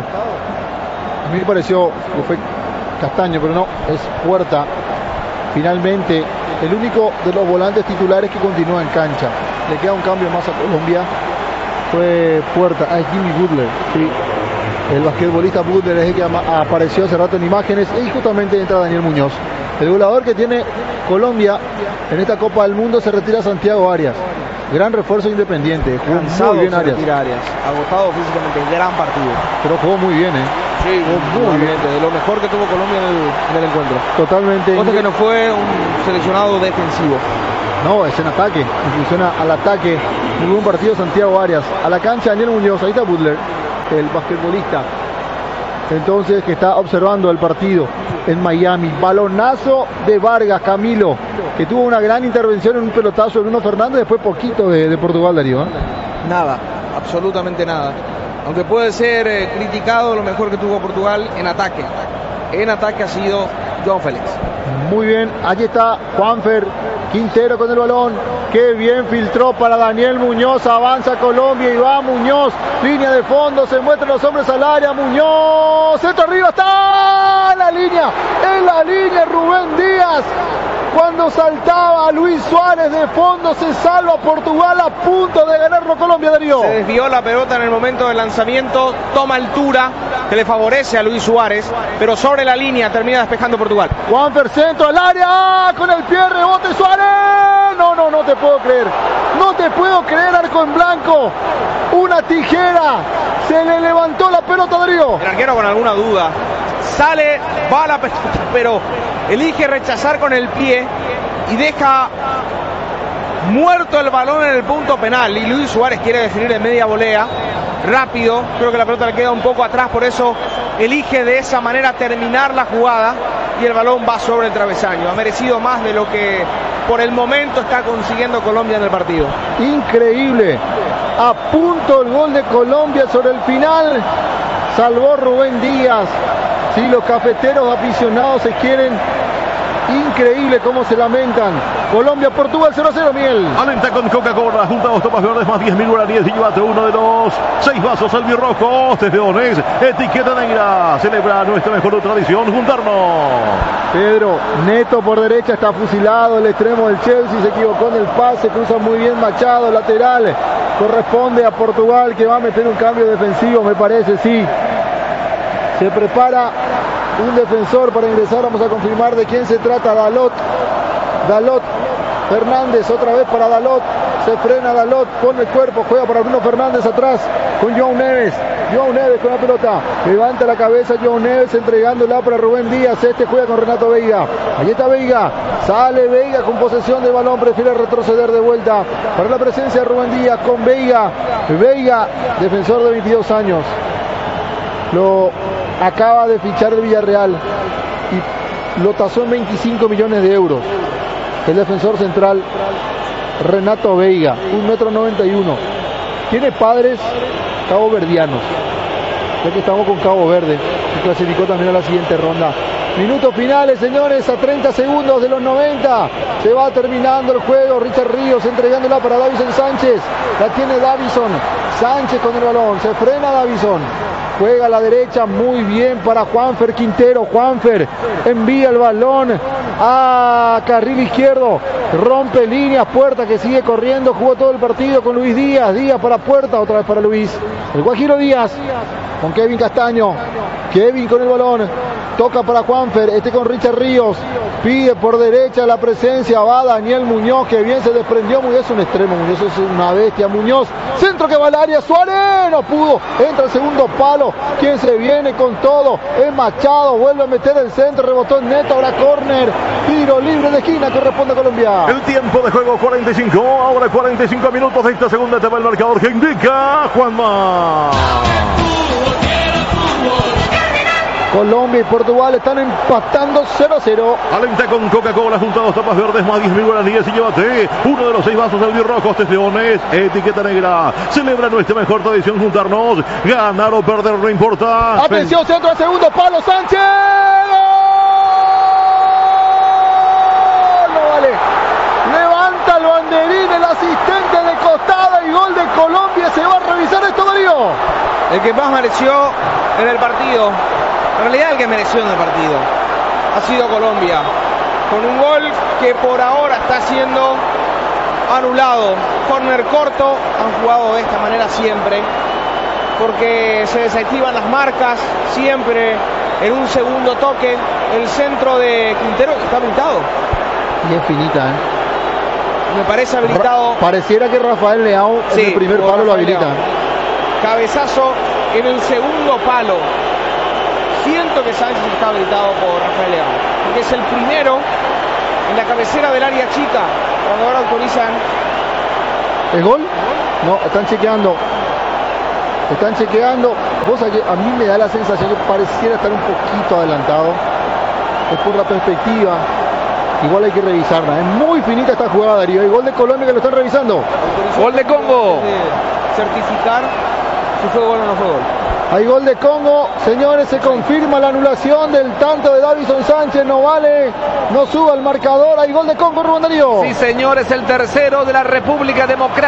B: A mí me pareció que fue Castaño, pero no, es Puerta. Finalmente, el único de los volantes titulares que continúa en cancha. Le queda un cambio más a Colombia. Fue Puerta, ah, Jimmy Butler, sí. El basquetbolista Butler es el que apareció hace rato en imágenes y justamente entra Daniel Muñoz. El goleador que tiene Colombia en esta Copa del Mundo se retira Santiago Arias. Gran refuerzo Independiente, jugó
A: Cansado
B: muy bien Arias.
A: Arias. Agotado físicamente, gran partido.
B: Pero jugó muy bien, ¿eh?
A: Sí,
B: jugó muy bien.
A: De lo mejor que tuvo Colombia en el, en el encuentro.
B: Totalmente.
A: Cosa que no fue un seleccionado defensivo.
B: No, es en ataque, funciona al ataque. Muy buen partido Santiago Arias. A la cancha Daniel Muñoz, ahí está Butler, el basquetbolista. Entonces, que está observando el partido en Miami. Balonazo de Vargas, Camilo, que tuvo una gran intervención en un pelotazo de Bruno Fernández. Después poquito de, de Portugal, Darío, ¿eh?
A: Nada, absolutamente nada. Aunque puede ser eh, criticado, lo mejor que tuvo Portugal en ataque. En ataque ha sido João Félix.
B: Muy bien, allí está Juanfer Quintero con el balón. Qué bien filtró para Daniel Muñoz. Avanza Colombia y va Muñoz. Línea de fondo, se muestran los hombres al área. Muñoz, centro arriba, está en la línea. En la línea Rubén Díaz. Cuando saltaba Luis Suárez de fondo, se salva Portugal a punto de ganarlo Colombia, Darío.
A: Se desvió la pelota en el momento del lanzamiento, toma altura, que le favorece a Luis Suárez, pero sobre la línea termina despejando Portugal.
B: Juanfer, centro al área, con el pie, rebote Suárez. No, no, no te puedo creer. No te puedo creer, arco en blanco. Una tijera. Se le levantó la pelota, Darío.
A: El arquero con alguna duda. Sale, va la pelota, pero elige rechazar con el pie y deja muerto el balón en el punto penal. Y Luis Suárez quiere definir en media volea, rápido. Creo que la pelota le queda un poco atrás, por eso elige de esa manera terminar la jugada y el balón va sobre el travesaño. Ha merecido más de lo que por el momento está consiguiendo Colombia en el partido.
B: Increíble. A punto el gol de Colombia sobre el final. Salvó Rubén Díaz. Si sí, los cafeteros aficionados se quieren. Increíble cómo se lamentan. Colombia, Portugal cero a cero, Miel.
D: Alenta con Coca-Cola, junto a dos tomas verdes más diez mil guaraníes y llévate uno de los seis vasos albirrojos. Tejeones, etiqueta negra. Celebra nuestra mejor tradición, juntarnos.
B: Pedro Neto por derecha está fusilado. El extremo del Chelsea se equivocó en el pase. Cruza muy bien Machado, lateral. Corresponde a Portugal, que va a meter un cambio defensivo, me parece, sí. Se prepara un defensor para ingresar. Vamos a confirmar de quién se trata. Dalot. Dalot. Fernández otra vez para Dalot. Se frena Dalot. Pone el cuerpo. Juega para Bruno Fernández atrás. Con João Neves. João Neves con la pelota. Levanta la cabeza João Neves entregándola para Rubén Díaz. Este juega con Renato Veiga. Allí está Veiga. Sale Veiga con posesión de balón. Prefiere retroceder de vuelta para la presencia de Rubén Díaz con Veiga. Veiga, defensor de veintidós años. Lo acaba de fichar el Villarreal y lo tasó en veinticinco millones de euros. El defensor central Renato Veiga, un metro noventa y uno. Tiene padres caboverdianos, ya que estamos con Cabo Verde, y clasificó también a la siguiente ronda. Minutos finales, señores, a treinta segundos de los noventa. Se va terminando el juego. Richard Ríos entregándola para Davison Sánchez. La tiene Davison. Sánchez con el balón. Se frena Davison. Juega a la derecha muy bien para Juanfer Quintero. Juanfer envía el balón a carril izquierdo. Rompe líneas. Puerta que sigue corriendo. Jugó todo el partido con Luis Díaz. Díaz para Puerta. Otra vez para Luis. El Guajiro Díaz con Kevin Castaño. Kevin con el balón. Toca para Juanfer, este con Richard Ríos. Pide por derecha la presencia, va Daniel Muñoz, que bien se desprendió. Muñoz es un extremo, Muñoz es una bestia. Muñoz, centro que va al área, Suárez no pudo, entra el segundo palo. Quien se viene con todo es Machado, vuelve a meter el centro, rebotó en neto, ahora córner, tiro libre de esquina, corresponde a Colombia.
D: El tiempo de juego cuarenta y cinco, ahora cuarenta y cinco minutos de esta segunda etapa, el marcador que indica Juanma.
B: Colombia y Portugal están empatando cero a cero.
D: Alenta con Coca-Cola junto a dos tapas verdes más diez mil guaraníes y llévate uno de los seis vasos albirrojos de Leones, etiqueta negra. Celebra nuestra mejor tradición juntarnos. Ganar o perder no importa.
B: Atención, centro al segundo palo, Sánchez. No vale. Levanta el banderín el asistente de costada y gol de Colombia. Se va a revisar esto, Darío.
A: El que más mereció en el partido, en realidad el que mereció en el partido, ha sido Colombia, con un gol que por ahora está siendo anulado. Córner corto, han jugado de esta manera siempre, porque se desactivan las marcas siempre en un segundo toque. El centro de Quintero está habilitado.
B: Y es finita, ¿eh?
A: Me parece habilitado.
B: Ra- pareciera que Rafael Leao en
A: Sí,
B: el primer
A: como
B: palo lo
A: Rafael
B: habilita.
A: Leao. Cabezazo en el segundo palo. Siento que Sánchez está habilitado por Rafael Leao, porque es el primero en la cabecera del área chica, cuando ahora autorizan.
B: ¿El gol? No, están chequeando. Están chequeando. Vos, a mí me da la sensación que pareciera estar un poquito adelantado. Es por la perspectiva. Igual hay que revisarla. Es muy finita esta jugada, Darío. Hay gol de Colombia que lo están revisando.
C: Gol de Congo.
A: De certificar si fue gol o no fue gol.
B: Hay gol de Congo, señores, se confirma la anulación del tanto de Davison Sánchez, no vale, no suba el marcador, hay gol de Congo, Rubén Darío.
C: Sí, señores, el tercero de la República Democrática.